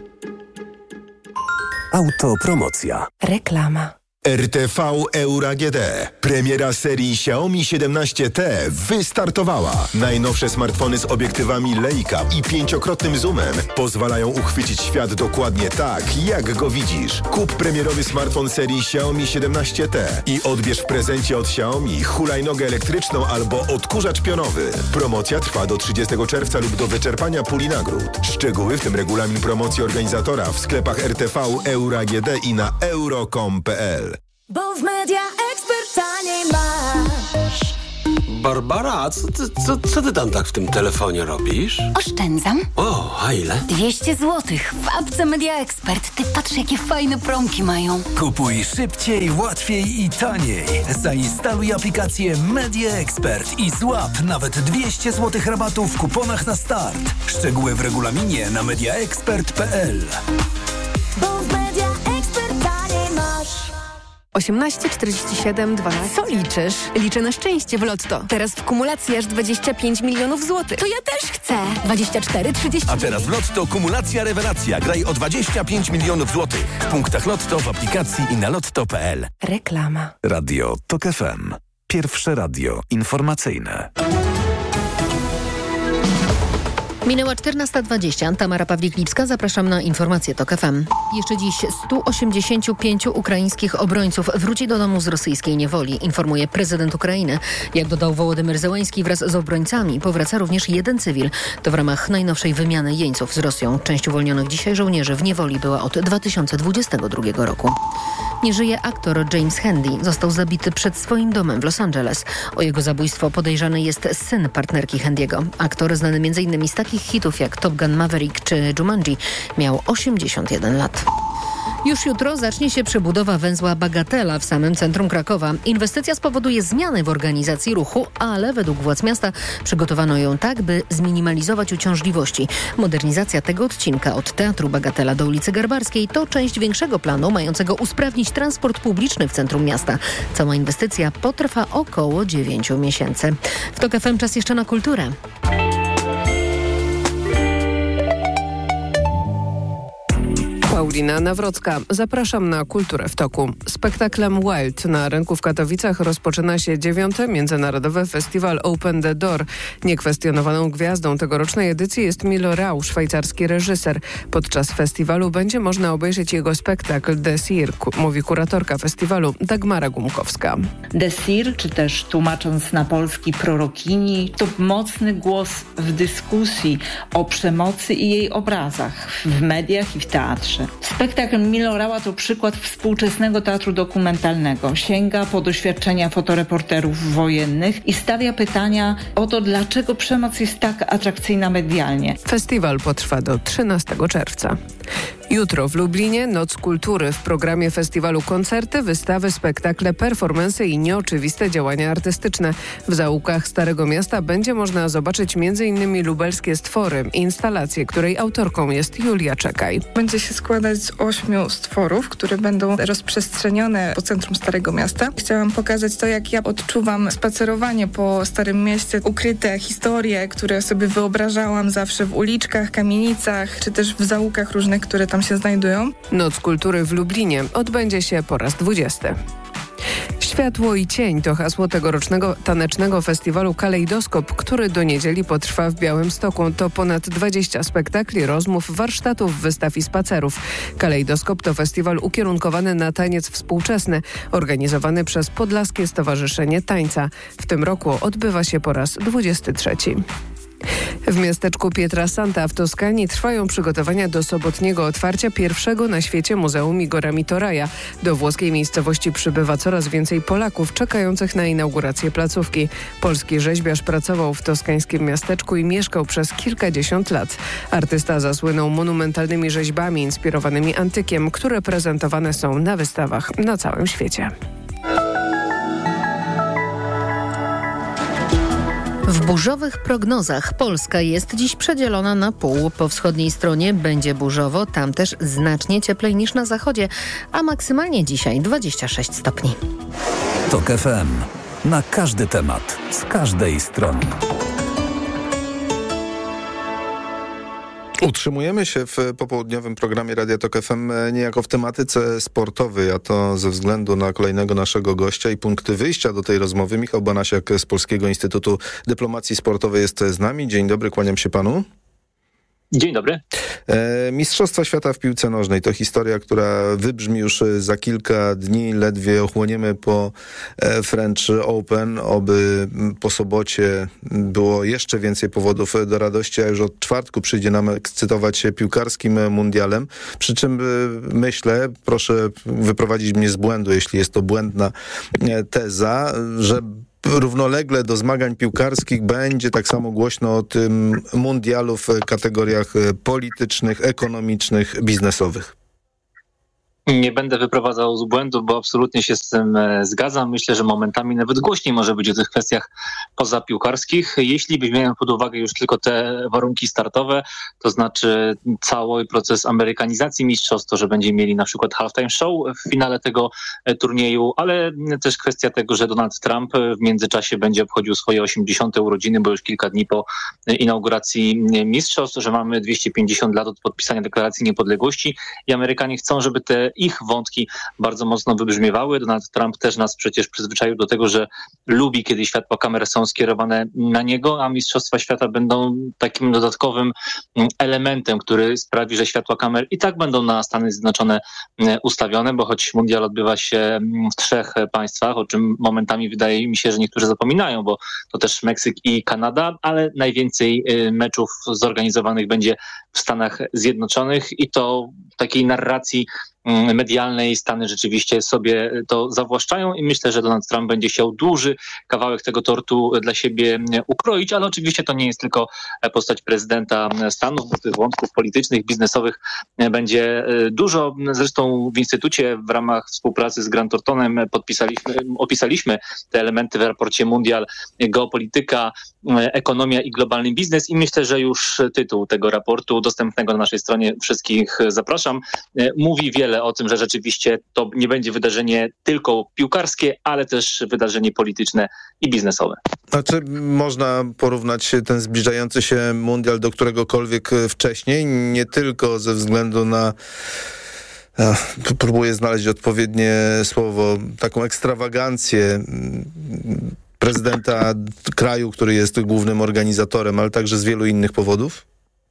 Autopromocja. Reklama. RTV Euro AGD. Premiera serii Xiaomi 17T wystartowała. Najnowsze smartfony z obiektywami Leica i 5-krotnym zoomem pozwalają uchwycić świat dokładnie tak, jak go widzisz. Kup premierowy smartfon serii Xiaomi 17T i odbierz w prezencie od Xiaomi hulajnogę elektryczną albo odkurzacz pionowy. Promocja trwa do 30 czerwca lub do wyczerpania puli nagród. Szczegóły, w tym regulamin promocji organizatora, w sklepach RTV Euro AGD i na euro.com.pl. Bo w Media Expert taniej masz. Barbara, co ty tam tak w tym telefonie robisz? Oszczędzam. O, a ile? 200 zł w apce Media Expert. Ty patrz, jakie fajne promki mają. Kupuj szybciej, łatwiej i taniej. Zainstaluj aplikację Media Expert i złap nawet 200 zł rabatu w kuponach na start. Szczegóły w regulaminie na mediaexpert.pl. Bo w Media Expert taniej masz. 18 47 12. Co liczysz? Liczę na szczęście w Lotto. Teraz w kumulacji aż 25 milionów złotych. To ja też chcę. 24 30. A teraz w Lotto kumulacja rewelacja. Graj o 25 milionów złotych. W punktach Lotto, w aplikacji i na lotto.pl. Reklama. Radio TOK FM. Pierwsze radio informacyjne. Minęła 14:20. Tamara Pawlik-Lipska. Zapraszam na informacje TOK FM. Jeszcze dziś 185 ukraińskich obrońców wróci do domu z rosyjskiej niewoli, informuje prezydent Ukrainy. Jak dodał Wołodymyr Zełenski, wraz z obrońcami powraca również jeden cywil. To w ramach najnowszej wymiany jeńców z Rosją. Część uwolnionych dzisiaj żołnierzy w niewoli była od 2022 roku. Nie żyje aktor James Handy. Został zabity przed swoim domem w Los Angeles. O jego zabójstwo podejrzany jest syn partnerki Handy'ego. Aktor znany m.in. z takich hitów jak Top Gun Maverick czy Jumanji miał 81 lat. Już jutro zacznie się przebudowa węzła Bagatela w samym centrum Krakowa. Inwestycja spowoduje zmiany w organizacji ruchu, ale według władz miasta przygotowano ją tak, by zminimalizować uciążliwości. Modernizacja tego odcinka od Teatru Bagatela do ulicy Garbarskiej to część większego planu mającego usprawnić transport publiczny w centrum miasta. Cała inwestycja potrwa około 9 miesięcy. W TOK FM czas jeszcze na kulturę. Paulina Nawrocka. Zapraszam na Kulturę w toku. Spektaklem Wild na rynku w Katowicach rozpoczyna się 9. Międzynarodowy Festiwal Open the Door. Niekwestionowaną gwiazdą tegorocznej edycji jest Milo Rau, szwajcarski reżyser. Podczas festiwalu będzie można obejrzeć jego spektakl The Seer, mówi kuratorka festiwalu Dagmara Gumkowska. The Seer, czy też tłumacząc na polski prorokini, to mocny głos w dyskusji o przemocy i jej obrazach w mediach i w teatrze. Spektakl Milo Raua to przykład współczesnego teatru dokumentalnego. Sięga po doświadczenia fotoreporterów wojennych i stawia pytania o to, dlaczego przemoc jest tak atrakcyjna medialnie. Festiwal potrwa do 13 czerwca. Jutro w Lublinie Noc Kultury. W programie festiwalu koncerty, wystawy, spektakle, performanse i nieoczywiste działania artystyczne. W zaułkach Starego Miasta będzie można zobaczyć m.in. lubelskie stwory, instalację, której autorką jest Julia Czekaj. Będzie się składać z 8 stworów, które będą rozprzestrzenione po centrum Starego Miasta. Chciałam pokazać to, jak ja odczuwam spacerowanie po Starym Mieście, ukryte historie, które sobie wyobrażałam zawsze w uliczkach, kamienicach, czy też w zaułkach różnych, które tam się znajdują. Noc Kultury w Lublinie odbędzie się po raz 20. Światło i cień to hasło tegorocznego tanecznego festiwalu Kalejdoskop, który do niedzieli potrwa w Białymstoku. To ponad 20 spektakli, rozmów, warsztatów, wystaw i spacerów. Kalejdoskop to festiwal ukierunkowany na taniec współczesny, organizowany przez Podlaskie Stowarzyszenie Tańca. W tym roku odbywa się po raz 23. W miasteczku Pietrasanta w Toskanii trwają przygotowania do sobotniego otwarcia pierwszego na świecie Muzeum Igora Mitoraja. Do włoskiej miejscowości przybywa coraz więcej Polaków czekających na inaugurację placówki. Polski rzeźbiarz pracował w toskańskim miasteczku i mieszkał przez kilkadziesiąt lat. Artysta zasłynął monumentalnymi rzeźbami inspirowanymi antykiem, które prezentowane są na wystawach na całym świecie. W burzowych prognozach Polska jest dziś przedzielona na pół. Po wschodniej stronie będzie burzowo, tam też znacznie cieplej niż na zachodzie, a maksymalnie dzisiaj 26 stopni. TOK FM. Na każdy temat, z każdej strony. Utrzymujemy się w popołudniowym programie Radia TOK FM niejako w tematyce sportowej, a to ze względu na kolejnego naszego gościa i punkty wyjścia do tej rozmowy. Michał Banasiak z Polskiego Instytutu Dyplomacji Sportowej jest z nami. Dzień dobry, kłaniam się panu. Dzień dobry. Mistrzostwa świata w piłce nożnej to historia, która wybrzmi już za kilka dni. Ledwie ochłoniemy po French Open. Oby po sobocie było jeszcze więcej powodów do radości, a już od czwartku przyjdzie nam ekscytować się piłkarskim mundialem. Przy czym myślę, proszę wyprowadzić mnie z błędu, jeśli jest to błędna teza, że równolegle do zmagań piłkarskich będzie tak samo głośno o tym mundialu w kategoriach politycznych, ekonomicznych, biznesowych. Nie będę wyprowadzał z błędu, bo absolutnie się z tym zgadzam. Myślę, że momentami nawet głośniej może być o tych kwestiach pozapiłkarskich. Jeśli weźmiemy pod uwagę już tylko te warunki startowe, to znaczy cały proces amerykanizacji mistrzostw, to, że będziemy mieli na przykład halftime show w finale tego turnieju, ale też kwestia tego, że Donald Trump w międzyczasie będzie obchodził swoje 80. urodziny, bo już kilka dni po inauguracji mistrzostw, że mamy 250 lat od podpisania deklaracji niepodległości i Amerykanie chcą, żeby te ich wątki bardzo mocno wybrzmiewały. Donald Trump też nas przecież przyzwyczaił do tego, że lubi, kiedy światła kamer są skierowane na niego, a Mistrzostwa Świata będą takim dodatkowym elementem, który sprawi, że światła kamer i tak będą na Stany Zjednoczone ustawione, bo choć mundial odbywa się w 3 państwach, o czym momentami wydaje mi się, że niektórzy zapominają, bo to też Meksyk i Kanada, ale najwięcej meczów zorganizowanych będzie w Stanach Zjednoczonych i to w takiej narracji medialnej Stany rzeczywiście sobie to zawłaszczają i myślę, że Donald Trump będzie chciał duży kawałek tego tortu dla siebie ukroić, ale oczywiście to nie jest tylko postać prezydenta Stanów, bo tych wątków politycznych, biznesowych będzie dużo. Zresztą w Instytucie w ramach współpracy z Grant Thorntonem opisaliśmy te elementy w raporcie Mundial, geopolityka, ekonomia i globalny biznes i myślę, że już tytuł tego raportu dostępnego na naszej stronie, wszystkich zapraszam, mówi wiele o tym, że rzeczywiście to nie będzie wydarzenie tylko piłkarskie, ale też wydarzenie polityczne i biznesowe. A czy można porównać ten zbliżający się mundial do któregokolwiek wcześniej? Nie tylko ze względu na próbuję znaleźć odpowiednie słowo, taką ekstrawagancję prezydenta kraju, który jest głównym organizatorem, ale także z wielu innych powodów?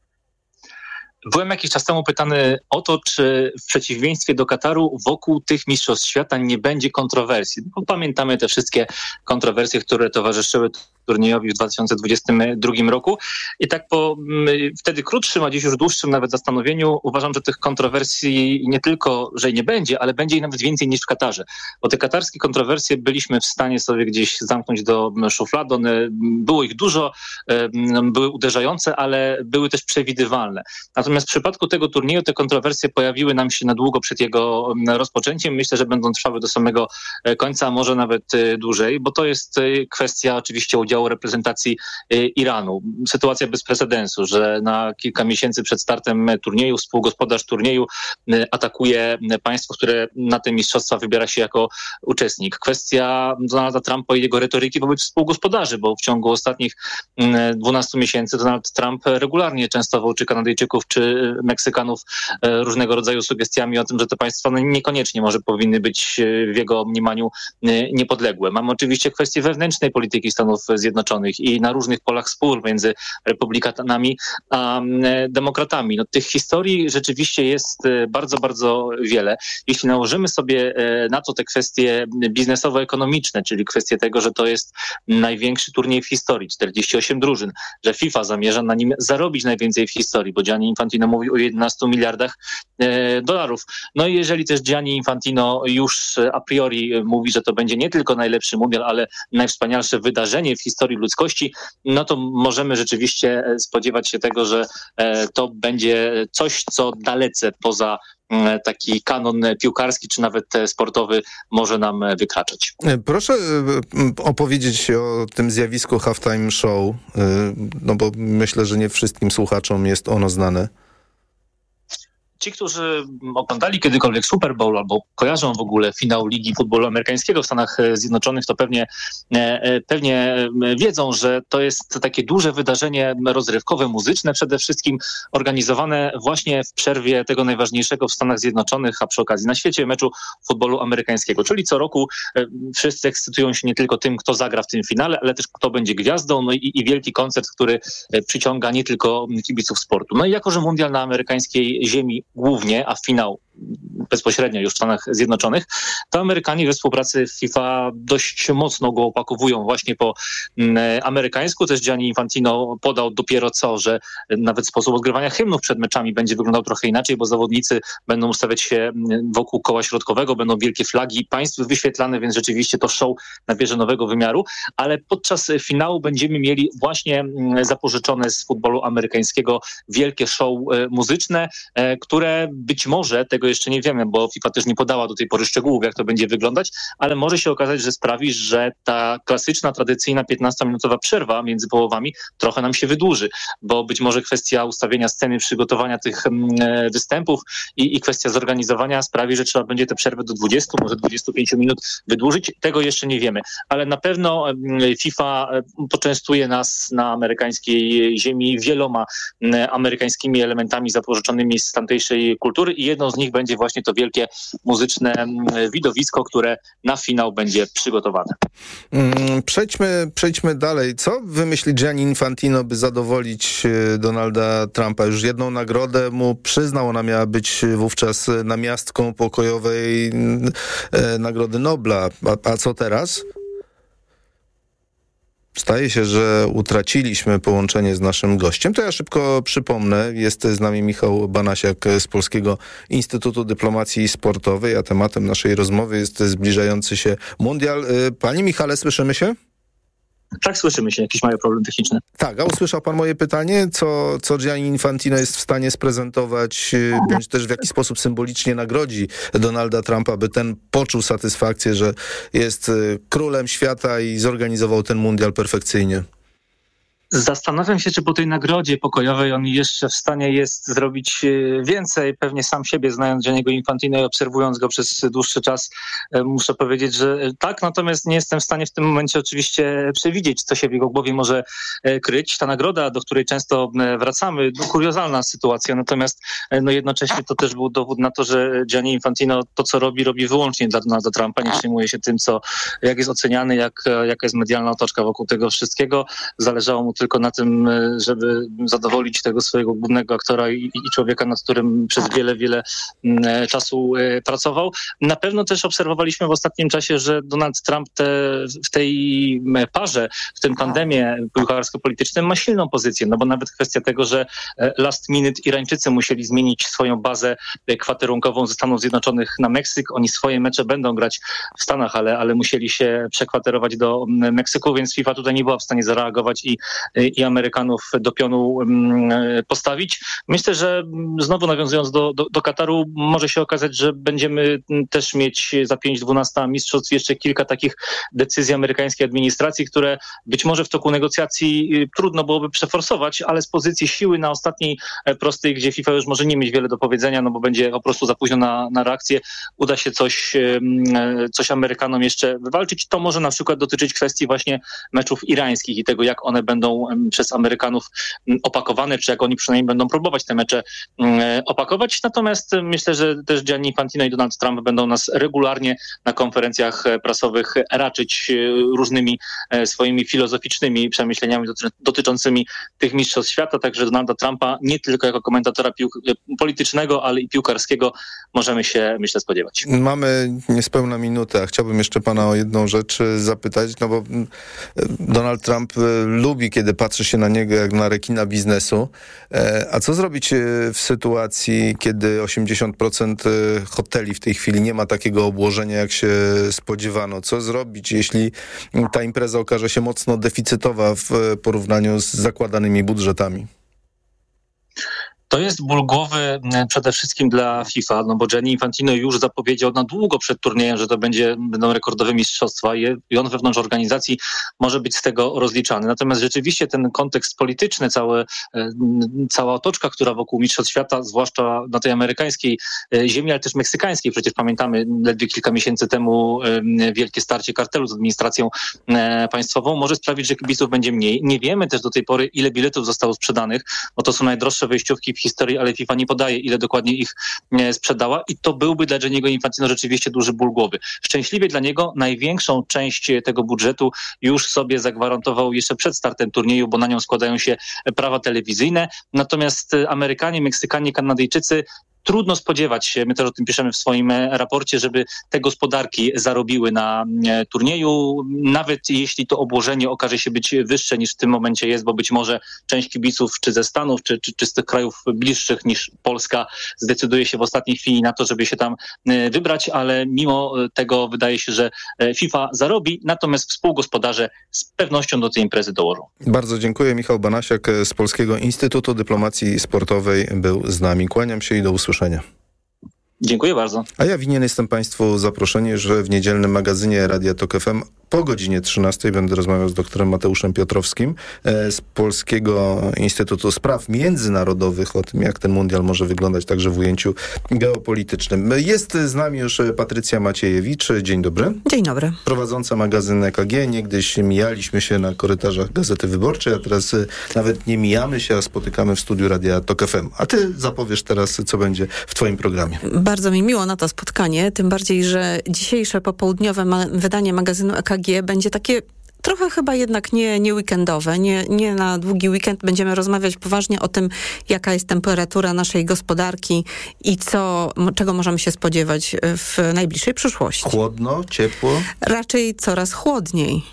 Byłem jakiś czas temu pytany o to, czy w przeciwieństwie do Kataru wokół tych mistrzostw świata nie będzie kontrowersji. Bo pamiętamy te wszystkie kontrowersje, które towarzyszyły turniejowi w 2022 roku. I tak po wtedy krótszym, a dziś już dłuższym nawet zastanowieniu uważam, że tych kontrowersji nie tylko, że nie będzie, ale będzie ich nawet więcej niż w Katarze. Bo te katarskie kontrowersje byliśmy w stanie sobie gdzieś zamknąć do szuflady. Było ich dużo, były uderzające, ale były też przewidywalne. Natomiast w przypadku tego turnieju te kontrowersje pojawiły nam się na długo przed jego rozpoczęciem. Myślę, że będą trwały do samego końca, a może nawet dłużej, bo to jest kwestia oczywiście udziału reprezentacji Iranu. Sytuacja bez precedensu, że na kilka miesięcy przed startem turnieju współgospodarz turnieju atakuje państwo, które na te mistrzostwa wybiera się jako uczestnik. Kwestia Donalda Trumpa i jego retoryki wobec współgospodarzy, bo w ciągu ostatnich 12 miesięcy Donald Trump regularnie częstował czy Kanadyjczyków, czy Meksykanów różnego rodzaju sugestiami o tym, że te państwa niekoniecznie może powinny być w jego mniemaniu niepodległe. Mamy oczywiście kwestię wewnętrznej polityki Stanów Zjednoczonych i na różnych polach spór między republikanami a demokratami. No, tych historii rzeczywiście jest bardzo, bardzo wiele. Jeśli nałożymy sobie na to te kwestie biznesowo-ekonomiczne, czyli kwestie tego, że to jest największy turniej w historii, 48 drużyn, że FIFA zamierza na nim zarobić najwięcej w historii, bo Gianni Infantino mówi o 11 miliardach dolarów. No i jeżeli też Gianni Infantino już a priori mówi, że to będzie nie tylko najlepszy mundial, ale najwspanialsze wydarzenie w historii historii ludzkości, no to możemy rzeczywiście spodziewać się tego, że to będzie coś, co dalece poza taki kanon piłkarski czy nawet sportowy może nam wykraczać. Proszę opowiedzieć o tym zjawisku halftime show, no bo myślę, że nie wszystkim słuchaczom jest ono znane. Ci, którzy oglądali kiedykolwiek Super Bowl albo kojarzą w ogóle finał Ligi Futbolu Amerykańskiego w Stanach Zjednoczonych, to pewnie wiedzą, że to jest takie duże wydarzenie rozrywkowe, muzyczne przede wszystkim, organizowane właśnie w przerwie tego najważniejszego w Stanach Zjednoczonych, a przy okazji na świecie meczu futbolu amerykańskiego. Czyli co roku wszyscy ekscytują się nie tylko tym, kto zagra w tym finale, ale też kto będzie gwiazdą, no i wielki koncert, który przyciąga nie tylko kibiców sportu. No i jako, że mundial na amerykańskiej ziemi głównie, a finał bezpośrednio już w Stanach Zjednoczonych, to Amerykanie we współpracy z FIFA dość mocno go opakowują właśnie po amerykańsku. Też Gianni Infantino podał dopiero co, że nawet sposób odgrywania hymnów przed meczami będzie wyglądał trochę inaczej, bo zawodnicy będą ustawiać się wokół koła środkowego, będą wielkie flagi państw wyświetlane, więc rzeczywiście to show nabierze nowego wymiaru, ale podczas finału będziemy mieli właśnie zapożyczone z futbolu amerykańskiego wielkie show muzyczne, które być może, tego jeszcze nie wiemy, bo FIFA też nie podała do tej pory szczegółów, jak to będzie wyglądać, ale może się okazać, że sprawi, że ta klasyczna, tradycyjna 15-minutowa przerwa między połowami trochę nam się wydłuży, bo być może kwestia ustawienia sceny, przygotowania tych występów i kwestia zorganizowania sprawi, że trzeba będzie tę przerwę do 20, może 25 minut wydłużyć. Tego jeszcze nie wiemy, ale na pewno FIFA poczęstuje nas na amerykańskiej ziemi wieloma amerykańskimi elementami zapożyczonymi z tamtejszej kultury i jedną z nich będzie właśnie to wielkie muzyczne widowisko, które na finał będzie przygotowane. Przejdźmy dalej. Co wymyśli Gianni Infantino, by zadowolić Donalda Trumpa? Już jedną nagrodę mu przyznał, ona miała być wówczas namiastką pokojowej Nagrody Nobla. A co teraz? Staje się, że utraciliśmy połączenie z naszym gościem. To ja szybko przypomnę. Jest z nami Michał Banasiak z Polskiego Instytutu Dyplomacji Sportowej, a tematem naszej rozmowy jest zbliżający się mundial. Panie Michale, słyszymy się? Tak, słyszymy się. Jakiś mały problem techniczny. Tak, a usłyszał pan moje pytanie? Co Gianni Infantino jest w stanie sprezentować, bądź też w jaki sposób symbolicznie nagrodzi Donalda Trumpa, by ten poczuł satysfakcję, że jest królem świata i zorganizował ten mundial perfekcyjnie? Zastanawiam się, czy po tej nagrodzie pokojowej on jeszcze w stanie jest zrobić więcej. Pewnie sam siebie, znając Gianniego Infantino i obserwując go przez dłuższy czas, muszę powiedzieć, że tak. Natomiast nie jestem w stanie w tym momencie oczywiście przewidzieć, co się w jego głowie może kryć. Ta nagroda, do której często wracamy, kuriozalna sytuacja. Natomiast jednocześnie to też był dowód na to, że Gianni Infantino to, co robi wyłącznie dla Donalda Trumpa. Nie przejmuje się tym, jak jest oceniany, jaka jest medialna otoczka wokół tego wszystkiego. Zależało mu tylko na tym, żeby zadowolić tego swojego głównego aktora i człowieka, nad którym przez wiele czasu pracował. Na pewno też obserwowaliśmy w ostatnim czasie, że Donald Trump w tej parze, w tym tandemie piłkarsko-politycznym ma silną pozycję, no bo nawet kwestia tego, że last minute Irańczycy musieli zmienić swoją bazę kwaterunkową ze Stanów Zjednoczonych na Meksyk. Oni swoje mecze będą grać w Stanach, ale musieli się przekwaterować do Meksyku, więc FIFA tutaj nie była w stanie zareagować i Amerykanów do pionu postawić. Myślę, że znowu nawiązując do Kataru, może się okazać, że będziemy też mieć za 5-12 mistrzostw jeszcze kilka takich decyzji amerykańskiej administracji, które być może w toku negocjacji trudno byłoby przeforsować, ale z pozycji siły na ostatniej prostej, gdzie FIFA już może nie mieć wiele do powiedzenia, no bo będzie po prostu za późno na reakcję, uda się coś Amerykanom jeszcze wywalczyć. To może na przykład dotyczyć kwestii właśnie meczów irańskich i tego, jak one będą przez Amerykanów opakowane, czy jak oni przynajmniej będą próbować te mecze opakować. Natomiast myślę, że też Gianni Infantino i Donald Trump będą nas regularnie na konferencjach prasowych raczyć różnymi swoimi filozoficznymi przemyśleniami dotyczącymi tych mistrzostw świata. Także Donalda Trumpa nie tylko jako komentatora politycznego, ale i piłkarskiego możemy się, myślę, spodziewać. Mamy niespełna minutę, a chciałbym jeszcze pana o jedną rzecz zapytać, no bo Donald Trump lubi, kiedy kiedy patrzy się na niego jak na rekina biznesu. A co zrobić w sytuacji, kiedy 80% hoteli w tej chwili nie ma takiego obłożenia, jak się spodziewano? Co zrobić, jeśli ta impreza okaże się mocno deficytowa w porównaniu z zakładanymi budżetami? To jest ból głowy przede wszystkim dla FIFA, no bo Gianni Infantino już zapowiedział na długo przed turniejem, że to będą rekordowe mistrzostwa i on wewnątrz organizacji może być z tego rozliczany. Natomiast rzeczywiście ten kontekst polityczny, cała otoczka, która wokół Mistrzostw Świata, zwłaszcza na tej amerykańskiej ziemi, ale też meksykańskiej, przecież pamiętamy ledwie kilka miesięcy temu wielkie starcie kartelu z administracją państwową, może sprawić, że kibiców będzie mniej. Nie wiemy też do tej pory, ile biletów zostało sprzedanych, bo to są najdroższe wejściówki w historii, ale FIFA nie podaje, ile dokładnie ich sprzedała i to byłby dla Gianniego Infantino rzeczywiście duży ból głowy. Szczęśliwie dla niego największą część tego budżetu już sobie zagwarantował jeszcze przed startem turnieju, bo na nią składają się prawa telewizyjne. Natomiast Amerykanie, Meksykanie, Kanadyjczycy trudno spodziewać się, my też o tym piszemy w swoim raporcie, żeby te gospodarki zarobiły na turnieju, nawet jeśli to obłożenie okaże się być wyższe niż w tym momencie jest, bo być może część kibiców czy ze Stanów, czy z tych krajów bliższych niż Polska zdecyduje się w ostatniej chwili na to, żeby się tam wybrać, ale mimo tego wydaje się, że FIFA zarobi, natomiast współgospodarze z pewnością do tej imprezy dołożą. Bardzo dziękuję. Michał Banasiak z Polskiego Instytutu Dyplomacji Sportowej był z nami. Kłaniam się i do usłyszenia. Dziękuję bardzo. A ja winien jestem Państwu zaproszenie, że w niedzielnym magazynie Radia Tok FM po godzinie 13 będę rozmawiał z doktorem Mateuszem Piotrowskim z Polskiego Instytutu Spraw Międzynarodowych o tym, jak ten mundial może wyglądać także w ujęciu geopolitycznym. Jest z nami już Patrycja Maciejewicz. Dzień dobry. Dzień dobry. Prowadząca magazyn EKG. Niegdyś mijaliśmy się na korytarzach Gazety Wyborczej, a teraz nawet nie mijamy się, a spotykamy w studiu Radia Tok FM. A ty zapowiesz teraz, co będzie w twoim programie. Bardzo mi miło na to spotkanie, tym bardziej, że dzisiejsze popołudniowe wydanie magazynu EKG będzie takie trochę chyba jednak nie weekendowe, nie na długi weekend. Będziemy rozmawiać poważnie o tym, jaka jest temperatura naszej gospodarki i czego możemy się spodziewać w najbliższej przyszłości. Chłodno, ciepło? Raczej coraz chłodniej.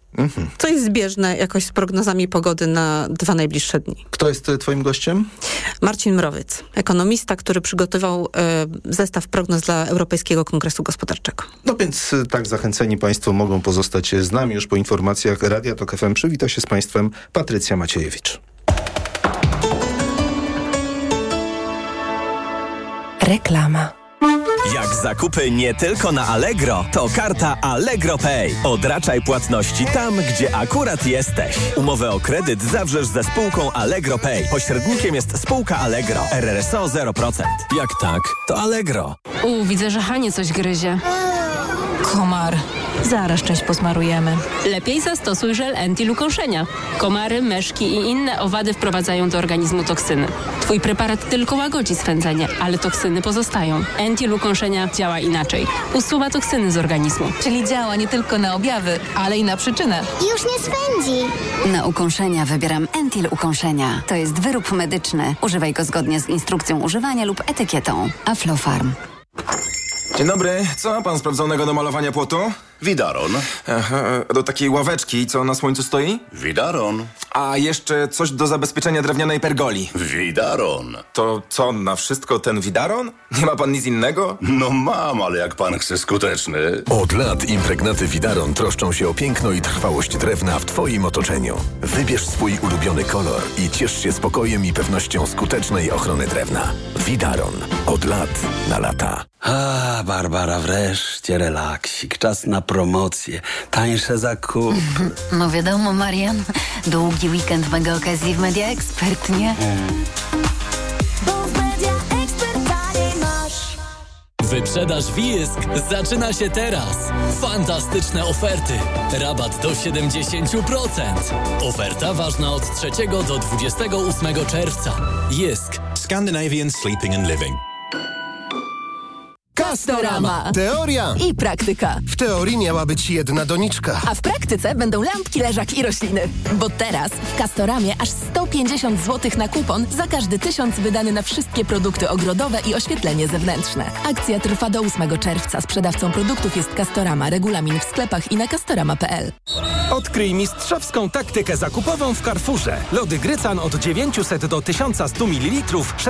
Co jest zbieżne jakoś z prognozami pogody na 2 najbliższe dni. Kto jest twoim gościem? Marcin Mrowiec, ekonomista, który przygotował zestaw prognoz dla Europejskiego Kongresu Gospodarczego. No więc tak zachęceni Państwo mogą pozostać z nami. Już po informacjach Radia Tok FM przywita się z Państwem Patrycja Maciejewicz. Reklama. Jak zakupy nie tylko na Allegro, to karta Allegro Pay. Odraczaj płatności tam, gdzie akurat jesteś. Umowę o kredyt zawrzesz ze spółką Allegro Pay. Pośrednikiem jest spółka Allegro. RRSO 0%. Jak tak, to Allegro. Widzę, że Hanie coś gryzie. Komar. Zaraz część posmarujemy. Lepiej zastosuj żel Entil-ukąszenia. Komary, myszki i inne owady wprowadzają do organizmu toksyny. Twój preparat tylko łagodzi swędzenie, ale toksyny pozostają. Entil-ukąszenia działa inaczej. Usuwa toksyny z organizmu. Czyli działa nie tylko na objawy, ale i na przyczynę. Już nie swędzi. Na ukąszenia wybieram Entil-ukąszenia. To jest wyrób medyczny. Używaj go zgodnie z instrukcją używania lub etykietą. Aflofarm. Dzień dobry. Co ma pan sprawdzonego do malowania płotu? Widaron. Aha, do takiej ławeczki, co na słońcu stoi? Widaron. A jeszcze coś do zabezpieczenia drewnianej pergoli. Widaron. To co, na wszystko ten Widaron? Nie ma pan nic innego? No mam, ale jak pan chce skuteczny. Od lat impregnaty Widaron troszczą się o piękno i trwałość drewna w twoim otoczeniu. Wybierz swój ulubiony kolor i ciesz się spokojem i pewnością skutecznej ochrony drewna. Widaron. Od lat na lata. Barbara, wreszcie relaksik. Czas na promocje, tańsze zakupy. No wiadomo, Marian. Długi weekend mega okazji w Media Expert, nie? Bo w Media Expert taniej masz. Wyprzedaż Wisk zaczyna się teraz. Fantastyczne oferty. Rabat do 70%. Oferta ważna od 3 do 28 czerwca. Jysk. Scandinavian Sleeping and Living. Castorama. Teoria I praktyka. W teorii miała być jedna doniczka. A w praktyce będą lampki, leżak i rośliny. Bo teraz w Castoramie aż 150 zł na kupon za każdy 1000 wydany na wszystkie produkty ogrodowe i oświetlenie zewnętrzne. Akcja trwa do 8 czerwca. Sprzedawcą produktów jest Castorama. Regulamin w sklepach i na castorama.pl. Odkryj mistrzowską taktykę zakupową w Carrefourze. Lody Grycan od 900 do 1100 ml,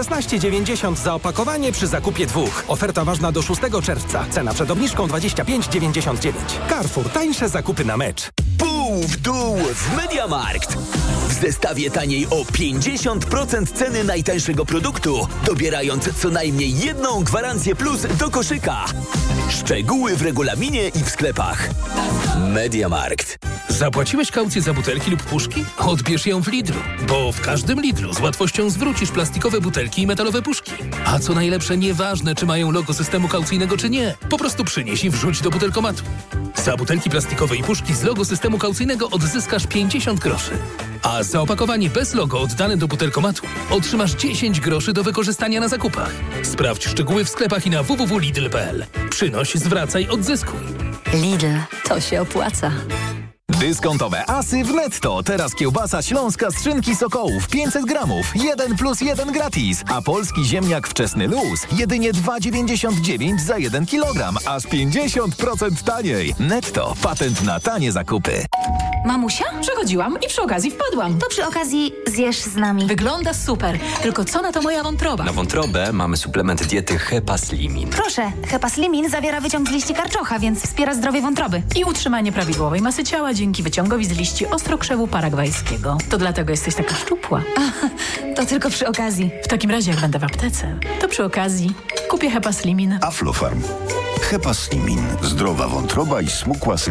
16,90 za opakowanie przy zakupie 2. Oferta ważna do 6 czerwca. Cena przed obniżką 25,99. Carrefour. Tańsze zakupy na mecz. Pół w dół w MediaMarkt. W zestawie taniej o 50% ceny najtańszego produktu, dobierając co najmniej jedną gwarancję plus do koszyka. Szczegóły w regulaminie i w sklepach. MediaMarkt. Zapłaciłeś kaucję za butelki lub puszki? Odbierz ją w Lidlu, bo w każdym Lidlu z łatwością zwrócisz plastikowe butelki i metalowe puszki. A co najlepsze, nieważne czy mają logo systemu kaucyjnego czy nie, po prostu przynieś i wrzuć do butelkomatu. Za butelki plastikowe i puszki z logo systemu kaucyjnego odzyskasz 50 groszy. A za opakowanie bez logo oddane do butelkomatu otrzymasz 10 groszy do wykorzystania na zakupach. Sprawdź szczegóły w sklepach i na www.lidl.pl. Przynoś, zwracaj, odzyskuj. Lidl. To się opłaca. Dyskontowe asy w Netto. Teraz kiełbasa śląska z szynki Sokołów 500 gramów. 1+1 gratis. A polski ziemniak wczesny luz. Jedynie 2,99 za 1 kilogram. Aż 50% taniej. Netto. Patent na tanie zakupy. Mamusia? Przechodziłam i przy okazji wpadłam. To przy okazji zjesz z nami. Wygląda super. Tylko co na to moja wątroba? Na wątrobę mamy suplement diety Hepaslimin. Proszę, Hepaslimin zawiera wyciąg z liści karczocha, więc wspiera zdrowie wątroby. I utrzymanie prawidłowej masy ciała dzięki wyciągowi z liści ostrokrzewu paragwajskiego. To dlatego jesteś taka szczupła. To tylko przy okazji. W takim razie, jak będę w aptece, to przy okazji kupię Hepaslimin. Aflofarm. Hepaslimin. Zdrowa wątroba i smukła sylwetka.